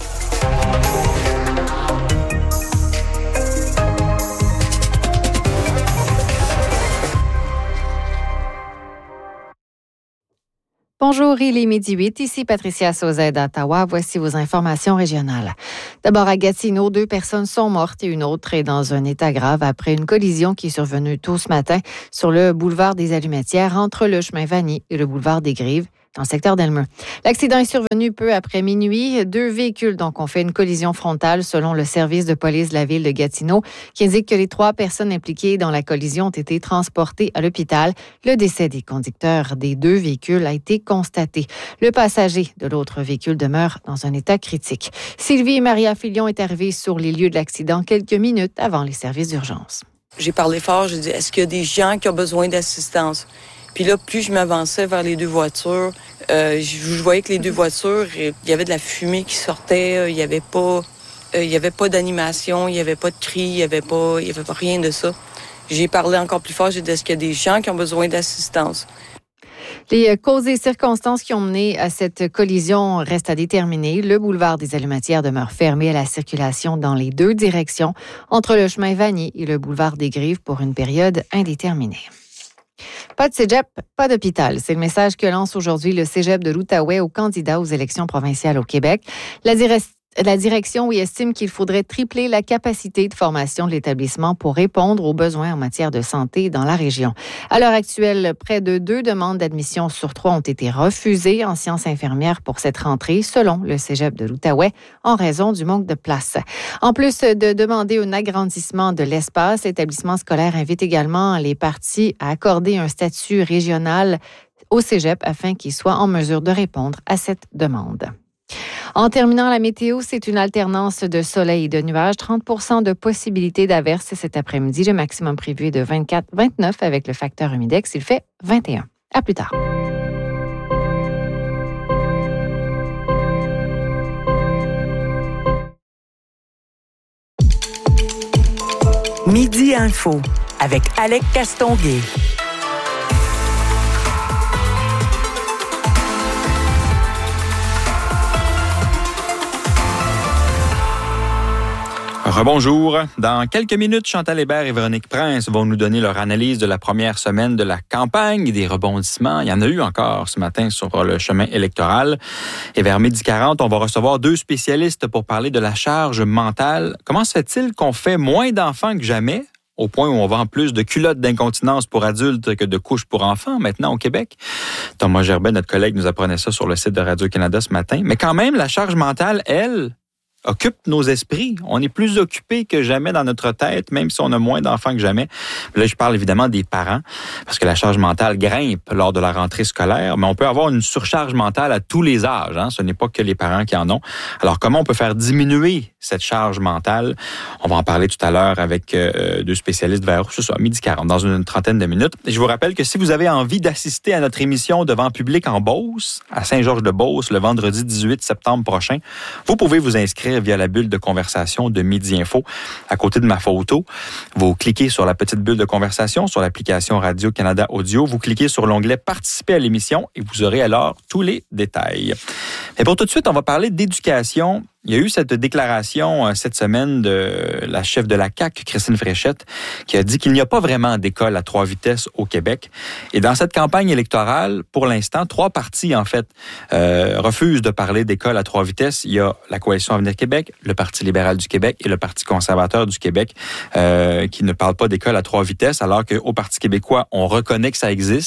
Bonjour, il est midi 8. Ici Patricia Sauzet d'Ottawa. Voici vos informations régionales. D'abord, à Gatineau, 2 personnes sont mortes et une autre est dans un état grave après une collision qui est survenue tôt ce matin sur le boulevard des Allumetières entre le chemin Vanier et le boulevard des Grives, dans le secteur d'Elmeux. L'accident est survenu peu après minuit. 2 véhicules donc ont fait une collision frontale selon le service de police de la ville de Gatineau qui indique que les 3 personnes impliquées dans la collision ont été transportées à l'hôpital. Le décès des conducteurs des 2 véhicules a été constaté. Le passager de l'autre véhicule demeure dans un état critique. Sylvie et Maria Filion est arrivée sur les lieux de l'accident quelques minutes avant les services d'urgence. J'ai parlé fort, j'ai dit, est-ce qu'il y a des gens qui ont besoin d'assistance? Puis là, plus je m'avançais vers les 2 voitures, je voyais que les 2 voitures, il y avait de la fumée qui sortait, il y avait pas d'animation, il y avait pas de cris, il y avait pas rien de ça. J'ai parlé encore plus fort, j'ai dit, est-ce qu'il y a des gens qui ont besoin d'assistance? Les causes et circonstances qui ont mené à cette collision restent à déterminer. Le boulevard des Allumetières demeure fermé à la circulation dans les 2 directions, entre le chemin Vanier et le boulevard des Grives pour une période indéterminée. Pas de cégep, pas d'hôpital. C'est le message que lance aujourd'hui le cégep de l'Outaouais aux candidats aux élections provinciales au Québec. La direction estime qu'il faudrait tripler la capacité de formation de l'établissement pour répondre aux besoins en matière de santé dans la région. À l'heure actuelle, près de 2 demandes d'admission sur 3 ont été refusées en sciences infirmières pour cette rentrée, selon le cégep de l'Outaouais, en raison du manque de place. En plus de demander un agrandissement de l'espace, l'établissement scolaire invite également les parties à accorder un statut régional au cégep afin qu'il soit en mesure de répondre à cette demande. En terminant, la météo, c'est une alternance de soleil et de nuages. 30 de possibilité d'averse cet après-midi. Le maximum prévu est de 24-29 avec le facteur humidex. Il fait 21. À plus tard. Midi Info avec Alec Castonguay. Rebonjour. Dans quelques minutes, Chantal Hébert et Véronique Prince vont nous donner leur analyse de la première semaine de la campagne et des rebondissements. Il y en a eu encore ce matin sur le chemin électoral. Et vers 12h40, on va recevoir 2 spécialistes pour parler de la charge mentale. Comment se fait-il qu'on fait moins d'enfants que jamais, au point où on vend plus de culottes d'incontinence pour adultes que de couches pour enfants maintenant au Québec? Thomas Gerbet, notre collègue, nous apprenait ça sur le site de Radio-Canada ce matin. Mais quand même, la charge mentale, elle, occupe nos esprits. On est plus occupé que jamais dans notre tête, même si on a moins d'enfants que jamais. Là, je parle évidemment des parents, parce que la charge mentale grimpe lors de la rentrée scolaire, mais on peut avoir une surcharge mentale à tous les âges. Hein? Ce n'est pas que les parents qui en ont. Alors, comment on peut faire diminuer cette charge mentale? On va en parler tout à l'heure avec 2 spécialistes vers 12h40, dans une trentaine de minutes. Et je vous rappelle que si vous avez envie d'assister à notre émission devant public en Beauce, à Saint-Georges-de-Beauce, le vendredi 18 septembre prochain, vous pouvez vous inscrire via la bulle de conversation de Midi Info à côté de ma photo. Vous cliquez sur la petite bulle de conversation sur l'application Radio-Canada Audio. Vous cliquez sur l'onglet « Participer à l'émission » et vous aurez alors tous les détails. Mais pour tout de suite, on va parler d'éducation. Il y a eu cette déclaration cette semaine de la chef de la CAQ, Christine Fréchette, qui a dit qu'il n'y a pas vraiment d'école à 3 vitesses au Québec. Et dans cette campagne électorale, pour l'instant, 3 partis, en fait, refusent de parler d'école à 3 vitesses. Il y a la Coalition Avenir Québec, le Parti libéral du Québec et le Parti conservateur du Québec qui ne parlent pas d'école à 3 vitesses, alors qu'au Parti québécois, on reconnaît que ça existe.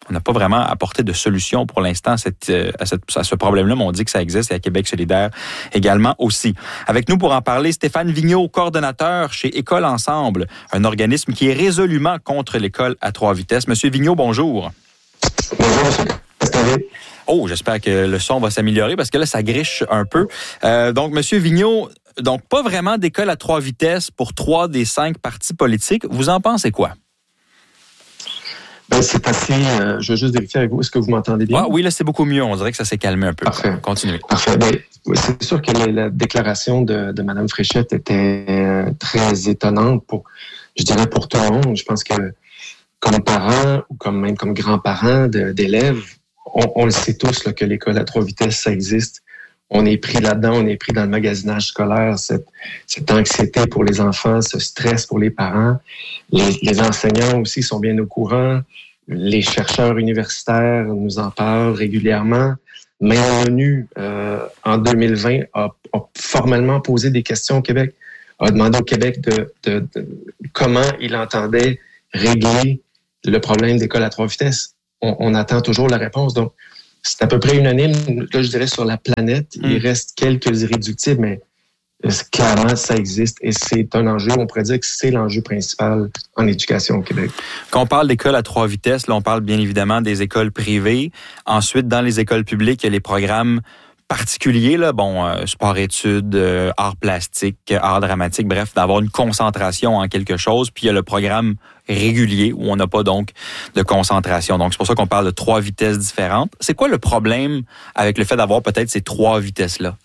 on n'a pas vraiment apporté de solution pour l'instant à ce problème-là, mais on dit que ça existe et à Québec solidaire également aussi. Avec nous pour en parler, Stéphane Vigneault, coordonnateur chez École Ensemble, un organisme qui est résolument contre l'école à 3 vitesses. Monsieur Vigneault, bonjour. Bonjour, monsieur. Oh, j'espère que le son va s'améliorer parce que là, ça griche un peu. Donc, monsieur Vigneault, donc pas vraiment d'école à 3 vitesses pour 3 des 5 partis politiques. Vous en pensez quoi? Ben, c'est assez... je veux juste vérifier avec vous. Est-ce que vous m'entendez bien? Oui, là, c'est beaucoup mieux. On dirait que ça s'est calmé un peu. Parfait. Continuez. Parfait. Ben, c'est sûr que la déclaration de Mme Fréchette était très étonnante je dirais pour tout le monde. Je pense que comme parents ou même comme grands-parents d'élèves, on le sait tous là, que l'école à 3 vitesses, ça existe. On est pris là-dedans, on est pris dans le magasinage scolaire, cette anxiété pour les enfants, ce stress pour les parents. Les enseignants aussi sont bien au courant. Les chercheurs universitaires nous en parlent régulièrement. Mais l'ONU, en 2020, a formellement posé des questions au Québec, a demandé au Québec de comment il entendait régler le problème d'école à 3 vitesses. On attend toujours la réponse. Donc, c'est à peu près unanime, là, je dirais, sur la planète. Il reste quelques irréductibles, mais clairement, ça existe et c'est un enjeu. On pourrait dire que c'est l'enjeu principal en éducation au Québec. Quand on parle d'écoles à 3 vitesses, là, on parle bien évidemment des écoles privées. Ensuite, dans les écoles publiques, il y a les programmes particuliers, là, sport-études, arts plastiques, arts dramatiques, bref, d'avoir une concentration en quelque chose. Puis il y a le programme régulier où on n'a pas donc de concentration. Donc c'est pour ça qu'on parle de 3 vitesses différentes. C'est quoi le problème avec le fait d'avoir peut-être ces 3 vitesses-là?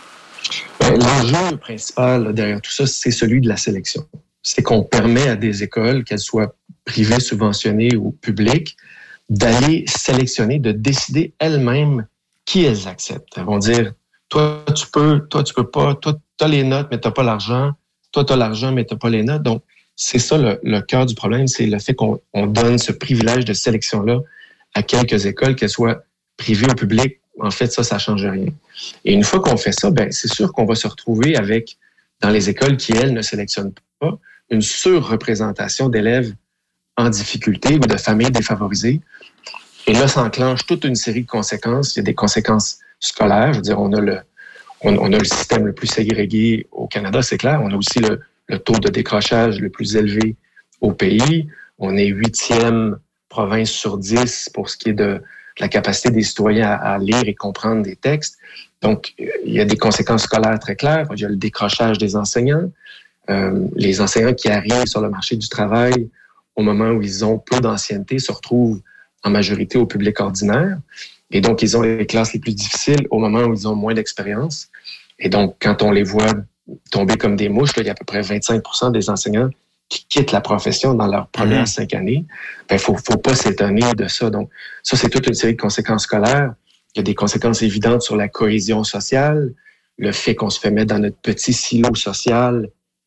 L'enjeu principal là, derrière tout ça, c'est celui de la sélection. C'est qu'on permet à des écoles, qu'elles soient privées, subventionnées ou publiques, d'aller sélectionner, de décider elles-mêmes qui elles acceptent. Elles vont dire, toi, tu peux pas, toi, tu as les notes, mais tu n'as pas l'argent, toi, tu as l'argent, mais tu n'as pas les notes. Donc, c'est ça le cœur du problème, c'est le fait qu'on donne ce privilège de sélection-là à quelques écoles, qu'elles soient privées ou publiques. En fait, ça ne change rien. Et une fois qu'on fait ça, c'est sûr qu'on va se retrouver avec, dans les écoles qui, elles, ne sélectionnent pas, une surreprésentation d'élèves en difficulté ou de familles défavorisées. Et là, ça enclenche toute une série de conséquences. Il y a des conséquences scolaires. Je veux dire, on a le système le plus ségrégué au Canada, c'est clair. On a aussi le taux de décrochage le plus élevé au pays. On est 8e province sur 10 pour ce qui est de la capacité des citoyens à lire et comprendre des textes. Donc, il y a des conséquences scolaires très claires. Il y a le décrochage des enseignants. Les enseignants qui arrivent sur le marché du travail au moment où ils ont peu d'ancienneté se retrouvent en majorité au public ordinaire. Et donc, ils ont les classes les plus difficiles au moment où ils ont moins d'expérience. Et donc, quand on les voit tomber comme des mouches, là, il y a à peu près 25% des enseignants qui quittent la profession dans leurs premières 5 années. Faut pas s'étonner de ça. Donc, ça, c'est toute une série de conséquences scolaires. Il y a des conséquences évidentes sur la cohésion sociale, le fait qu'on se fait mettre dans notre petit silo social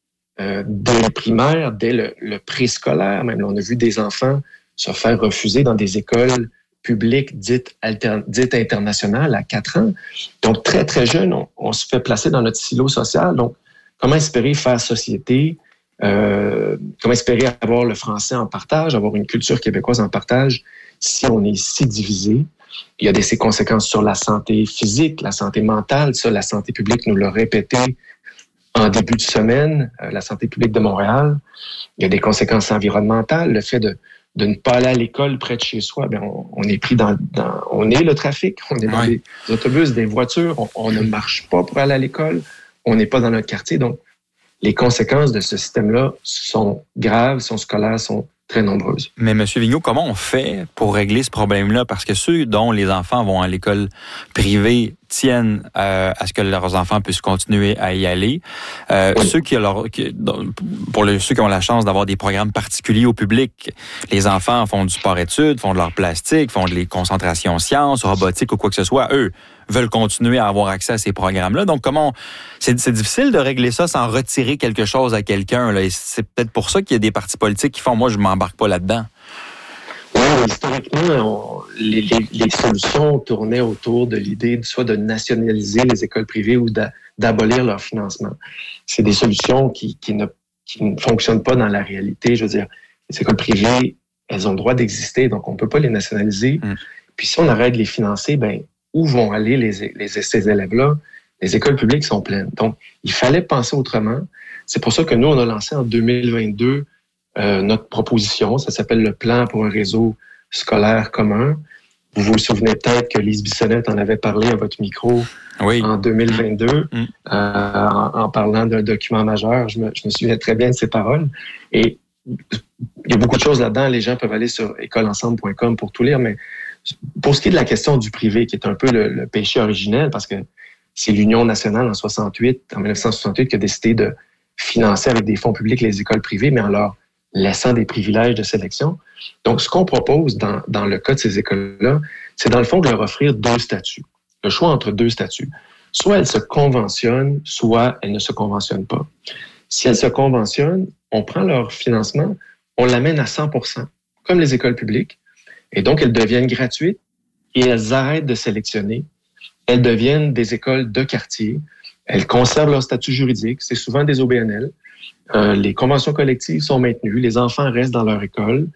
dès le primaire, dès le préscolaire. Même là, on a vu des enfants se faire refuser dans des écoles publiques dites internationales à 4 ans. Donc, très, très jeune, on se fait placer dans notre silo social. Donc, comment espérer faire société? Comment espérer avoir le français en partage, avoir une culture québécoise en partage si on est si divisé? Il y a ces conséquences sur la santé physique, la santé mentale. Ça, la santé publique nous l'a répété en début de semaine, la santé publique de Montréal. Il y a des conséquences environnementales, le fait de ne pas aller à l'école près de chez soi. On est pris on est le trafic, on est dans des autobus, des voitures, on ne marche pas pour aller à l'école, on n'est pas dans notre quartier. Donc, les conséquences de ce système-là sont graves, sont scolaires, sont très nombreuses. Mais M. Vigneault, comment on fait pour régler ce problème-là? Parce que ceux dont les enfants vont à l'école privée tiennent à ce que leurs enfants puissent continuer à y aller. Ceux qui ont la chance d'avoir des programmes particuliers au public, les enfants font du sport-études, font de l'art plastique, font des concentrations sciences, robotique ou quoi que ce soit, eux veulent continuer à avoir accès à ces programmes-là. Donc, c'est difficile de régler ça sans retirer quelque chose à quelqu'un, là. Et c'est peut-être pour ça qu'il y a des partis politiques qui font « moi, je m'embarque pas là-dedans ». Oui, historiquement, les solutions tournaient autour de l'idée soit de nationaliser les écoles privées ou d'abolir leur financement. C'est des solutions qui ne fonctionnent pas dans la réalité. Je veux dire, les écoles privées elles ont le droit d'exister, donc on ne peut pas les nationaliser. Puis si on arrête de les financer, où vont aller ces élèves-là? Les écoles publiques sont pleines. Donc, il fallait penser autrement. C'est pour ça que nous, on a lancé en 2022 notre proposition. Ça s'appelle le Plan pour un réseau scolaire commun. Vous vous souvenez peut-être que Lise Bissonnette en avait parlé à votre micro en 2022 en parlant d'un document majeur. Je me souviens très bien de ses paroles. Et il y a beaucoup de choses là-dedans. Les gens peuvent aller sur écoleensemble.com pour tout lire. Mais pour ce qui est de la question du privé, qui est un peu le péché originel, parce que c'est l'Union nationale en 1968 qui a décidé de financer avec des fonds publics les écoles privées, mais en leur laissant des privilèges de sélection. Donc, ce qu'on propose dans le cas de ces écoles-là, c'est dans le fond de leur offrir 2 statuts. Le choix entre 2 statuts. Soit elles se conventionnent, soit elles ne se conventionnent pas. Si elles se conventionnent, on prend leur financement, on l'amène à 100%, comme les écoles publiques, et donc elles deviennent gratuites et elles arrêtent de sélectionner. Elles deviennent des écoles de quartier. Elles conservent leur statut juridique. C'est souvent des OBNL. Les conventions collectives sont maintenues. Les enfants restent dans leur école.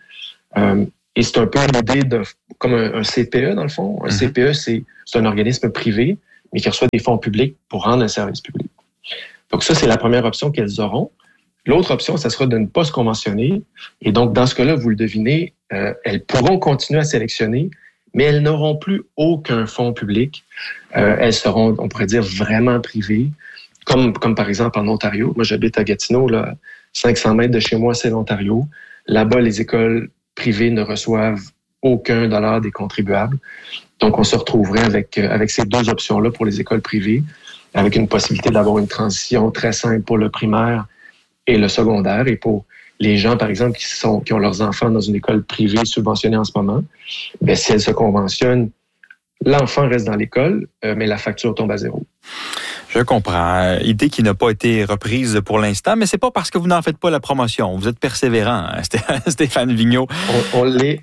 Et c'est un peu l'idée comme un CPE, dans le fond. Un CPE, c'est un organisme privé, mais qui reçoit des fonds publics pour rendre un service public. Donc ça, c'est la première option qu'elles auront. L'autre option, ça sera de ne pas se conventionner. Et donc, dans ce cas-là, vous le devinez, elles pourront continuer à sélectionner, mais elles n'auront plus aucun fonds public. Elles seront, on pourrait dire, vraiment privées, comme par exemple en Ontario. Moi, j'habite à Gatineau, là, 500 mètres de chez moi, c'est l'Ontario. Là-bas, les écoles privées ne reçoivent aucun dollar des contribuables. Donc, on se retrouverait avec ces 2 options-là pour les écoles privées, avec une possibilité d'avoir une transition très simple pour le primaire et le secondaire. Et pour les gens, par exemple, qui ont leurs enfants dans une école privée subventionnée en ce moment, si elles se conventionnent, l'enfant reste dans l'école, mais la facture tombe à 0. Je comprends. Idée qui n'a pas été reprise pour l'instant, mais c'est pas parce que vous n'en faites pas la promotion. Vous êtes persévérant, Stéphane Vigneault. On l'est.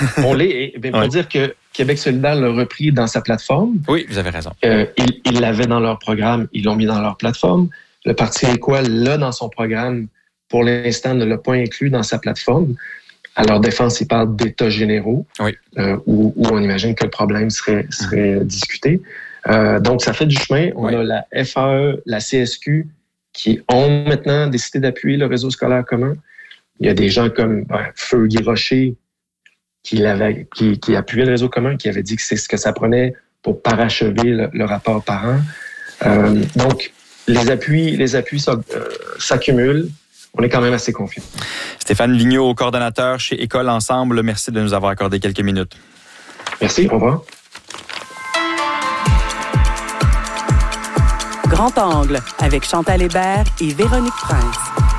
Et pour dire que Québec solidaire l'a repris dans sa plateforme. Oui, vous avez raison. Ils l'avaient dans leur programme, ils l'ont mis dans leur plateforme. Le Parti québécois l'a dans son programme. Pour l'instant, ne l'a pas inclus dans sa plateforme. À leur défense, ils parlent d'états généraux, où on imagine que le problème serait discuté. Donc, ça fait du chemin. On a la FAE, la CSQ, qui ont maintenant décidé d'appuyer le réseau scolaire commun. Il y a des gens comme Feu Guy Rocher, qui appuyait le réseau commun, qui avait dit que c'est ce que ça prenait pour parachever le rapport parent. Donc, les appuis s'accumulent. On est quand même assez confiants. Stéphane Vigneault, coordonnateur chez École Ensemble, merci de nous avoir accordé quelques minutes. Merci, au revoir. Grand Angle avec Chantal Hébert et Véronique Prince.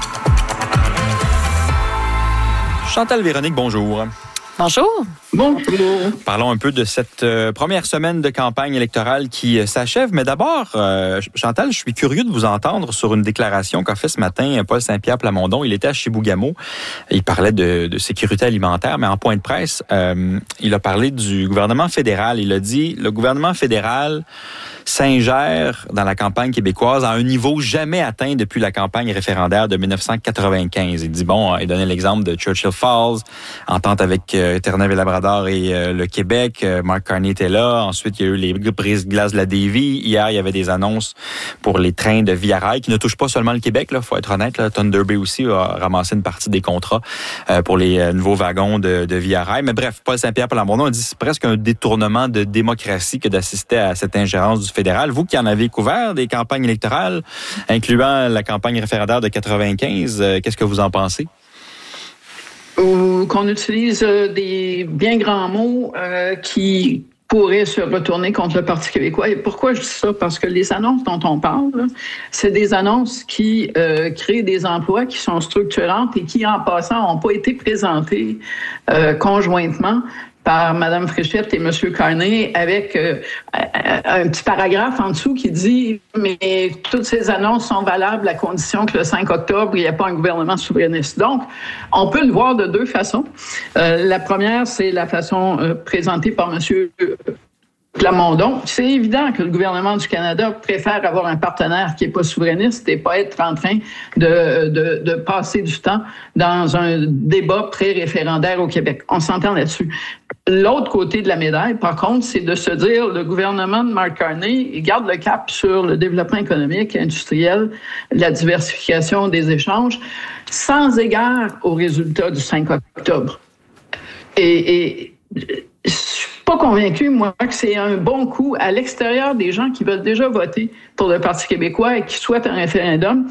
Chantal, Véronique, bonjour. Bonjour. Bonjour. Parlons un peu de cette première semaine de campagne électorale qui s'achève. Mais d'abord, Chantal, je suis curieux de vous entendre sur une déclaration qu'a fait ce matin Paul Saint-Pierre Plamondon. Il était à Chibougamau. Il parlait de sécurité alimentaire, mais en point de presse, il a parlé du gouvernement fédéral. Il a dit, le gouvernement fédéral s'ingère dans la campagne québécoise à un niveau jamais atteint depuis la campagne référendaire de 1995. Il dit, il donnait l'exemple de Churchill Falls, entente avec Terre-Neuve-et-Labrador et le Québec. Mark Carney était là. Ensuite, il y a eu les brises-glaces de la Davie. Hier, il y avait des annonces pour les trains de Via Rail qui ne touchent pas seulement le Québec, là, faut être honnête. Là. Thunder Bay aussi a ramassé une partie des contrats pour les nouveaux wagons de Via Rail. Mais bref, Paul Saint-Pierre Plamondon a dit que c'est presque un détournement de démocratie que d'assister à cette ingérence du fédéral. Vous qui en avez couvert des campagnes électorales, incluant la campagne référendaire de 95, qu'est-ce que vous en pensez? Qu'on utilise des bien grands mots qui pourraient se retourner contre le Parti québécois. Et pourquoi je dis ça? Parce que les annonces dont on parle, là, c'est des annonces qui créent des emplois qui sont structurantes et qui, en passant, n'ont pas été présentées conjointement par Mme Fréchette et M. Carney, avec un petit paragraphe en dessous qui dit « Mais toutes ces annonces sont valables à condition que le 5 octobre, il n'y ait pas un gouvernement souverainiste. » Donc, on peut le voir de 2 façons. La première, c'est la façon présentée par M. Plamondon. C'est évident que le gouvernement du Canada préfère avoir un partenaire qui n'est pas souverainiste et pas être en train de passer du temps dans un débat pré-référendaire au Québec. On s'entend là-dessus. L'autre côté de la médaille, par contre, c'est de se dire le gouvernement de Mark Carney, il garde le cap sur le développement économique, industriel, la diversification des échanges, sans égard aux résultats du 5 octobre. Et je suis pas convaincu, moi, que c'est un bon coup à l'extérieur des gens qui veulent déjà voter pour le Parti québécois et qui souhaitent un référendum,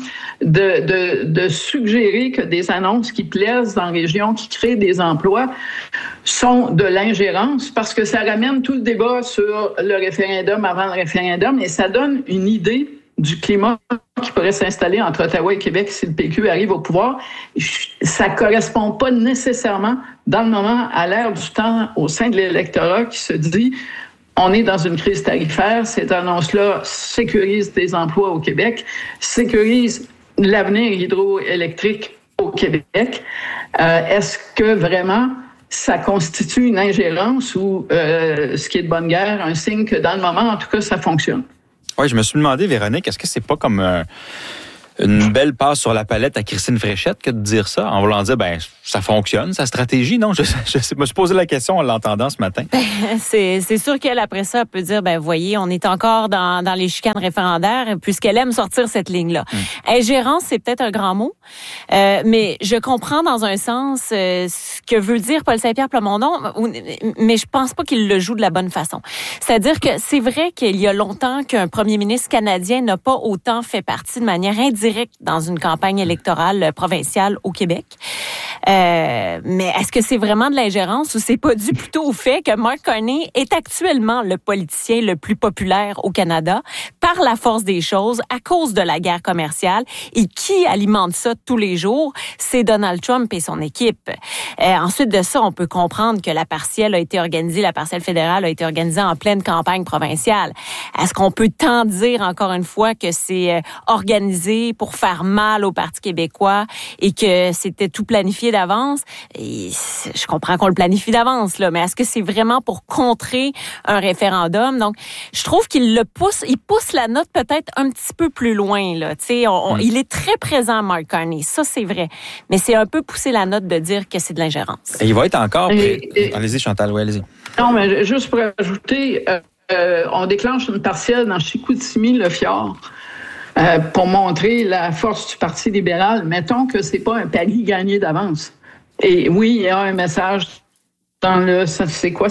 de suggérer que des annonces qui plaisent dans la région, qui créent des emplois, sont de l'ingérence, parce que ça ramène tout le débat sur le référendum avant le référendum et ça donne une idée du climat qui pourrait s'installer entre Ottawa et Québec si le PQ arrive au pouvoir. Ça correspond pas nécessairement, dans le moment, à l'ère du temps au sein de l'électorat qui se dit on est dans une crise tarifaire, cette annonce-là sécurise des emplois au Québec, sécurise l'avenir hydroélectrique au Québec. Est-ce que vraiment ça constitue une ingérence ou, ce qui est de bonne guerre, un signe que dans le moment, en tout cas, ça fonctionne? Oui, je me suis demandé, Véronique, est-ce que c'est pas comme une belle passe sur la palette à Christine Fréchette que de dire ça, en voulant dire, ben ça fonctionne, sa stratégie, non? Je me suis posé la question en l'entendant ce matin. C'est sûr qu'elle, après ça, peut dire, ben voyez, on est encore dans les chicanes référendaires, puisqu'elle aime sortir cette ligne-là. Ingérence, c'est peut-être un grand mot, mais je comprends dans un sens ce que veut dire Paul Saint-Pierre Plamondon, mais je pense pas qu'il le joue de la bonne façon. C'est-à-dire que c'est vrai qu'il y a longtemps qu'un premier ministre canadien n'a pas autant fait partie de manière indirecte dans une campagne électorale provinciale au Québec. Mais est-ce que c'est vraiment de l'ingérence ou c'est pas dû plutôt au fait que Mark Carney est actuellement le politicien le plus populaire au Canada par la force des choses à cause de la guerre commerciale et qui alimente ça tous les jours? C'est Donald Trump et son équipe. Ensuite de ça, on peut comprendre que la partielle fédérale a été organisée en pleine campagne provinciale. Est-ce qu'on peut tant dire encore une fois que c'est organisé pour faire mal au Parti québécois et que c'était tout planifié d'avance? Et je comprends qu'on le planifie d'avance, là, mais est-ce que c'est vraiment pour contrer un référendum? Donc, je trouve qu'il il pousse la note peut-être un petit peu plus loin, là. Tu sais, il est très présent, Mark Carney. Ça, c'est vrai. Mais c'est un peu pousser la note de dire que c'est de l'ingérence. Et il va être encore allez-y, Chantal, oui, allez-y. Non, mais juste pour ajouter, on déclenche une partielle dans Chicoutimi-Le-Fjord. Pour montrer la force du Parti libéral, mettons que c'est pas un pari gagné d'avance. Et oui, il y a un message dans le, c'est quoi,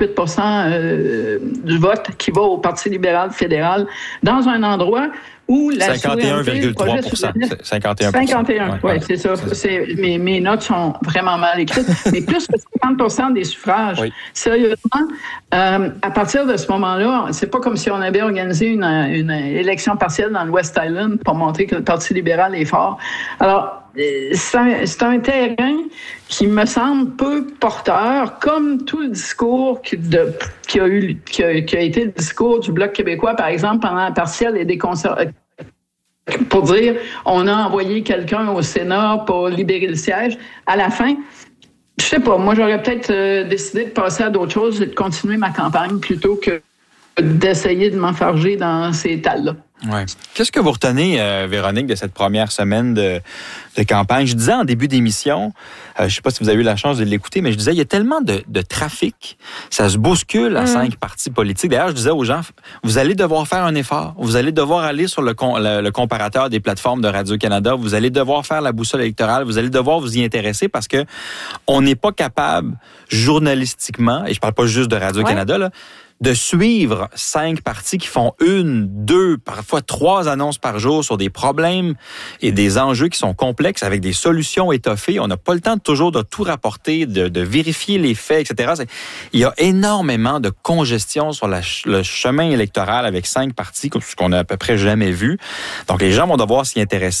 58% du vote qui va au Parti libéral fédéral dans un endroit où la 51,3%. 51, oui, c'est ça. Mes notes sont vraiment mal écrites. Mais plus que 50% des suffrages. Oui. Sérieusement, à partir de ce moment-là, c'est pas comme si on avait organisé une élection partielle dans le West Island pour montrer que le Parti libéral est fort. Alors, c'est un terrain qui me semble peu porteur, comme tout le discours qui a été le discours du Bloc québécois, par exemple, pendant la partielle et des conservateurs, pour dire on a envoyé quelqu'un au Sénat pour libérer le siège. À la fin, je sais pas, moi j'aurais peut-être décidé de passer à d'autres choses et de continuer ma campagne plutôt que d'essayer de m'enfarger dans ces étals-là. Ouais. Qu'est-ce que vous retenez, Véronique, de cette première semaine de campagne? Je disais en début d'émission, je ne sais pas si vous avez eu la chance de l'écouter, mais je disais, il y a tellement de trafic, ça se bouscule à 5 partis politiques. D'ailleurs, je disais aux gens, vous allez devoir faire un effort, vous allez devoir aller sur le comparateur des plateformes de Radio-Canada, vous allez devoir faire la boussole électorale, vous allez devoir vous y intéresser parce que on n'est pas capable journalistiquement, et je parle pas juste de Radio-Canada, là, de suivre 5 partis qui font 1, 2, parfois 3 annonces par jour sur des problèmes et des enjeux qui sont complexes avec des solutions étoffées. On n'a pas le temps toujours de tout rapporter, de vérifier les faits, etc. Il y a énormément de congestion sur le chemin électoral avec 5 partis, ce qu'on n'a à peu près jamais vu. Donc, les gens vont devoir s'y intéresser.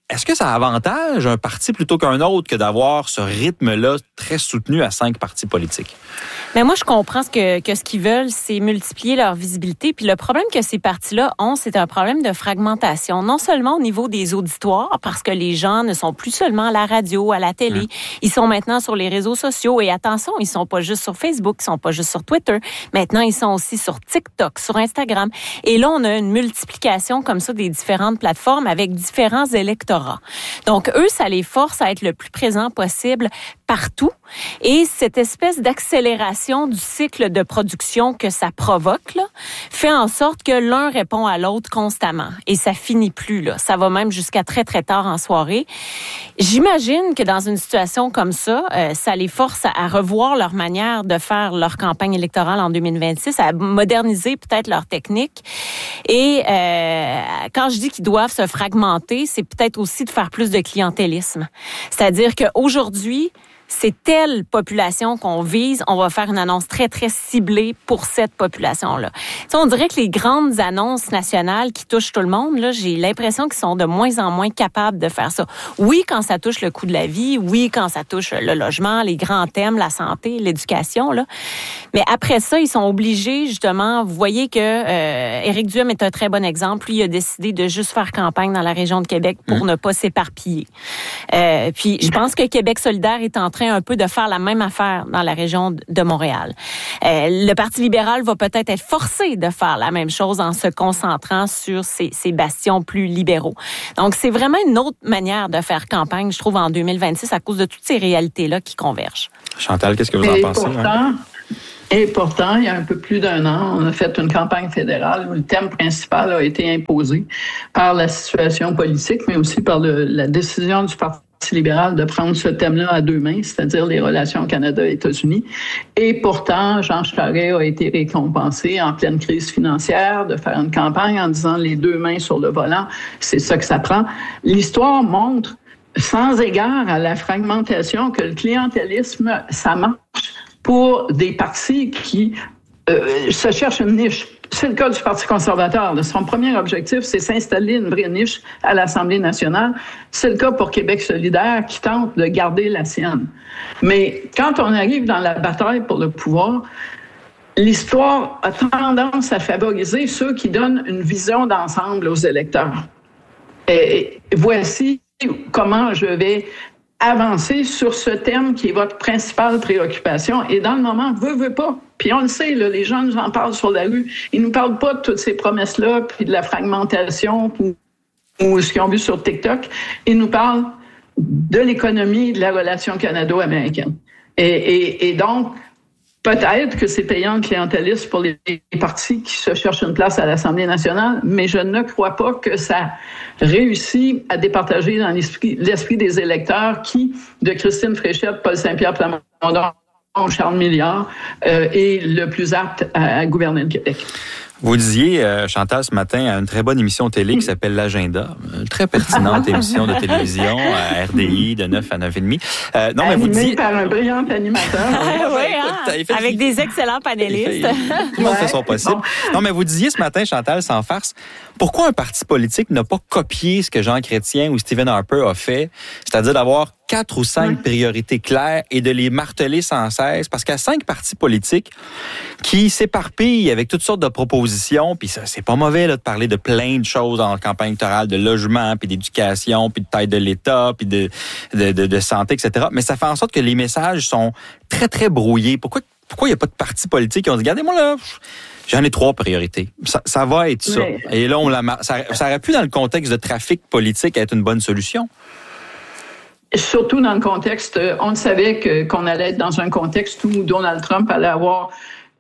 est-ce que ça avantage un parti plutôt qu'un autre que d'avoir ce rythme-là très soutenu à 5 partis politiques? Mais moi, je comprends que ce qu'ils veulent, c'est multiplier leur visibilité. Puis le problème que ces partis-là ont, c'est un problème de fragmentation. Non seulement au niveau des auditoires, parce que les gens ne sont plus seulement à la radio, à la télé. Ils sont maintenant sur les réseaux sociaux. Et attention, ils sont pas juste sur Facebook, ils sont pas juste sur Twitter. Maintenant, ils sont aussi sur TikTok, sur Instagram. Et là, on a une multiplication comme ça des différentes plateformes avec différents électorats. Donc, eux, ça les force à être le plus présent possible partout. Et cette espèce d'accélération du cycle de production que ça provoque, là, fait en sorte que l'un répond à l'autre constamment. Et ça finit plus, là. Ça va même jusqu'à très, très tard en soirée. J'imagine que dans une situation comme ça, ça les force à revoir leur manière de faire leur campagne électorale en 2026, à moderniser peut-être leur technique. Et quand je dis qu'ils doivent se fragmenter, c'est peut-être aussi de faire plus de clientélisme. C'est-à-dire qu'aujourd'hui, c'est telle population qu'on vise, on va faire une annonce très, très ciblée pour cette population-là. T'sais, on dirait que les grandes annonces nationales qui touchent tout le monde, là, j'ai l'impression qu'ils sont de moins en moins capables de faire ça. Oui, quand ça touche le coût de la vie, oui, quand ça touche le logement, les grands thèmes, la santé, l'éducation, là. Mais après ça, ils sont obligés, justement, vous voyez que Éric Duhem est un très bon exemple. Lui, il a décidé de juste faire campagne dans la région de Québec pour ne pas s'éparpiller. Puis, je pense que Québec solidaire est en train un peu de faire la même affaire dans la région de Montréal. Le Parti libéral va peut-être être forcé de faire la même chose en se concentrant sur ces bastions plus libéraux. Donc, c'est vraiment une autre manière de faire campagne, je trouve, en 2026 à cause de toutes ces réalités-là qui convergent. Chantal, qu'est-ce que vous en pensez? Et pourtant, il y a un peu plus d'1 an, on a fait une campagne fédérale où le thème principal a été imposé par la situation politique, mais aussi par la décision du Parti libéral de prendre ce thème-là à 2 mains, c'est-à-dire les relations Canada-États-Unis. Et pourtant, Jean Charest a été récompensé en pleine crise financière de faire une campagne en disant les 2 mains sur le volant, c'est ça que ça prend. L'histoire montre, sans égard à la fragmentation, que le clientélisme, ça marche pour des partis qui se cherchent une niche. C'est le cas du Parti conservateur. Son premier objectif, c'est s'installer une vraie niche à l'Assemblée nationale. C'est le cas pour Québec solidaire qui tente de garder la sienne. Mais quand on arrive dans la bataille pour le pouvoir, l'histoire a tendance à favoriser ceux qui donnent une vision d'ensemble aux électeurs. Et voici comment je vais avancer sur ce thème qui est votre principale préoccupation. Et dans le moment, veut pas. Puis on le sait, là, les gens nous en parlent sur la rue. Ils nous parlent pas de toutes ces promesses-là, puis de la fragmentation, ou ce qu'ils ont vu sur TikTok. Ils nous parlent de l'économie et de la relation canado-américaine. Et donc, peut-être que c'est payant le clientélisme pour les partis qui se cherchent une place à l'Assemblée nationale, mais je ne crois pas que ça réussit à départager dans l'esprit des électeurs qui, de Christine Fréchette, Paul Saint-Pierre Plamondon, Charles Milliard, est le plus apte à gouverner le Québec. Vous disiez, Chantal, ce matin, à une très bonne émission télé qui s'appelle L'Agenda, une très pertinente émission de télévision à RDI de 9 à 9h30. Non, mais vous disiez... par un brillant animateur. Avec des excellents panélistes. Tout le monde fait son possible. Non, mais vous disiez ce matin, Chantal, sans farce, pourquoi un parti politique n'a pas copié ce que Jean Chrétien ou Stephen Harper a fait, c'est-à-dire d'avoir 4 ou 5 priorités claires et de les marteler sans cesse, parce qu'il y a 5 partis politiques qui s'éparpillent avec toutes sortes de propositions, puis ça, c'est pas mauvais là, de parler de plein de choses en campagne électorale, de logement, puis d'éducation, puis de taille de l'État, puis de santé, etc. Mais ça fait en sorte que les messages sont très, très brouillés. Pourquoi il n'y a pas de partis politiques qui ont dit, regardez-moi là, j'en ai 3 priorités. Ça va être ça. Oui. Et là, ça aurait pu, dans le contexte de trafic politique, être une bonne solution. Surtout dans le contexte, on savait qu'on allait être dans un contexte où Donald Trump allait avoir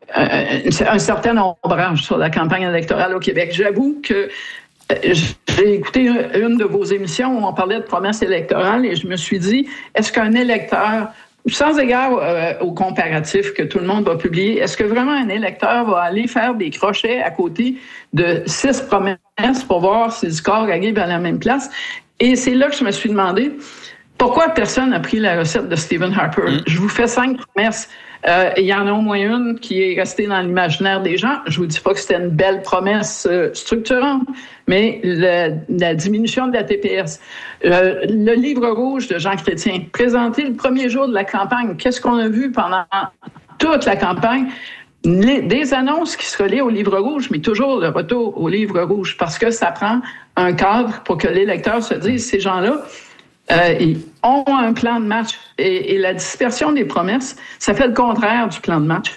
un certain ombrage sur la campagne électorale au Québec. J'avoue que j'ai écouté une de vos émissions où on parlait de promesses électorales et je me suis dit, est-ce qu'un électeur, sans égard au comparatif que tout le monde va publier, est-ce que vraiment un électeur va aller faire des crochets à côté de 6 promesses pour voir si le score arrive à la même place? Et c'est là que je me suis demandé, pourquoi personne n'a pris la recette de Stephen Harper? Je vous fais 5 promesses. Il y en a au moins une qui est restée dans l'imaginaire des gens. Je vous dis pas que c'était une belle promesse structurante, mais la diminution de la TPS. Le livre rouge de Jean Chrétien, présenté le premier jour de la campagne, qu'est-ce qu'on a vu pendant toute la campagne? Des annonces qui se relient au livre rouge, mais toujours le retour au livre rouge, parce que ça prend un cadre pour que les lecteurs se disent, ces gens-là, ils ont un plan de match. Et la dispersion des promesses, ça fait le contraire du plan de match.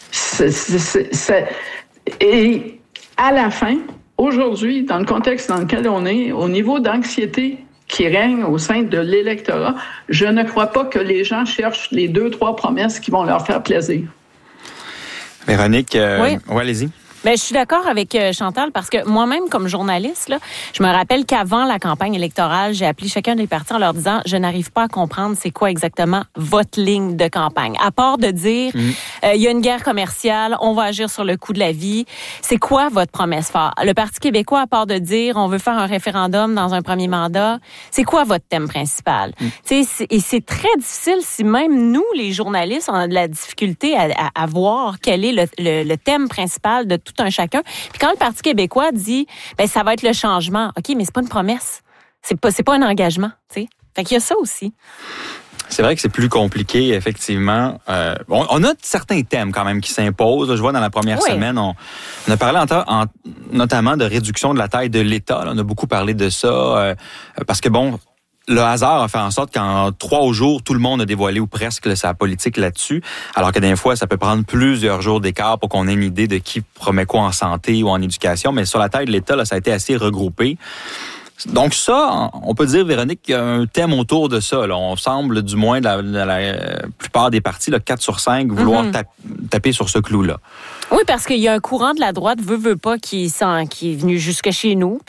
Et à la fin, aujourd'hui, dans le contexte dans lequel on est, au niveau d'anxiété qui règne au sein de l'électorat, je ne crois pas que les gens cherchent les 2-3 promesses qui vont leur faire plaisir. Véronique, oui, allez-y. Ben, je suis d'accord avec Chantal parce que moi-même, comme journaliste, là, je me rappelle qu'avant la campagne électorale, j'ai appelé chacun des partis en leur disant « Je n'arrive pas à comprendre c'est quoi exactement votre ligne de campagne. » À part de dire y a une guerre commerciale, on va agir sur le coût de la vie. C'est quoi votre promesse phare? Le Parti québécois, à part de dire on veut faire un référendum dans un premier mandat, c'est quoi votre thème principal? Et c'est très difficile si même nous, les journalistes, on a de la difficulté à voir quel est le thème principal de tout un chacun. Puis quand le Parti québécois dit ben ça va être le changement, OK, mais c'est pas une promesse. C'est pas un engagement, tu sais. Fait qu'il y a ça aussi. C'est vrai que c'est plus compliqué, effectivement. On a certains thèmes quand même qui s'imposent. Je vois dans la première semaine, on a parlé notamment de réduction de la taille de l'État. Là, on a beaucoup parlé de ça parce que le hasard a fait en sorte qu'en 3 jours, tout le monde a dévoilé ou presque sa politique là-dessus, alors que des fois, ça peut prendre plusieurs jours d'écart pour qu'on ait une idée de qui promet quoi en santé ou en éducation. Mais sur la taille de l'État, là, ça a été assez regroupé. Donc ça, on peut dire, Véronique, qu'il y a un thème autour de ça. Là. On semble, du moins, dans la plupart des partis, 4 sur 5, vouloir taper sur ce clou-là. Oui, parce qu'il y a un courant de la droite, veut pas, qui est venu jusque chez nous,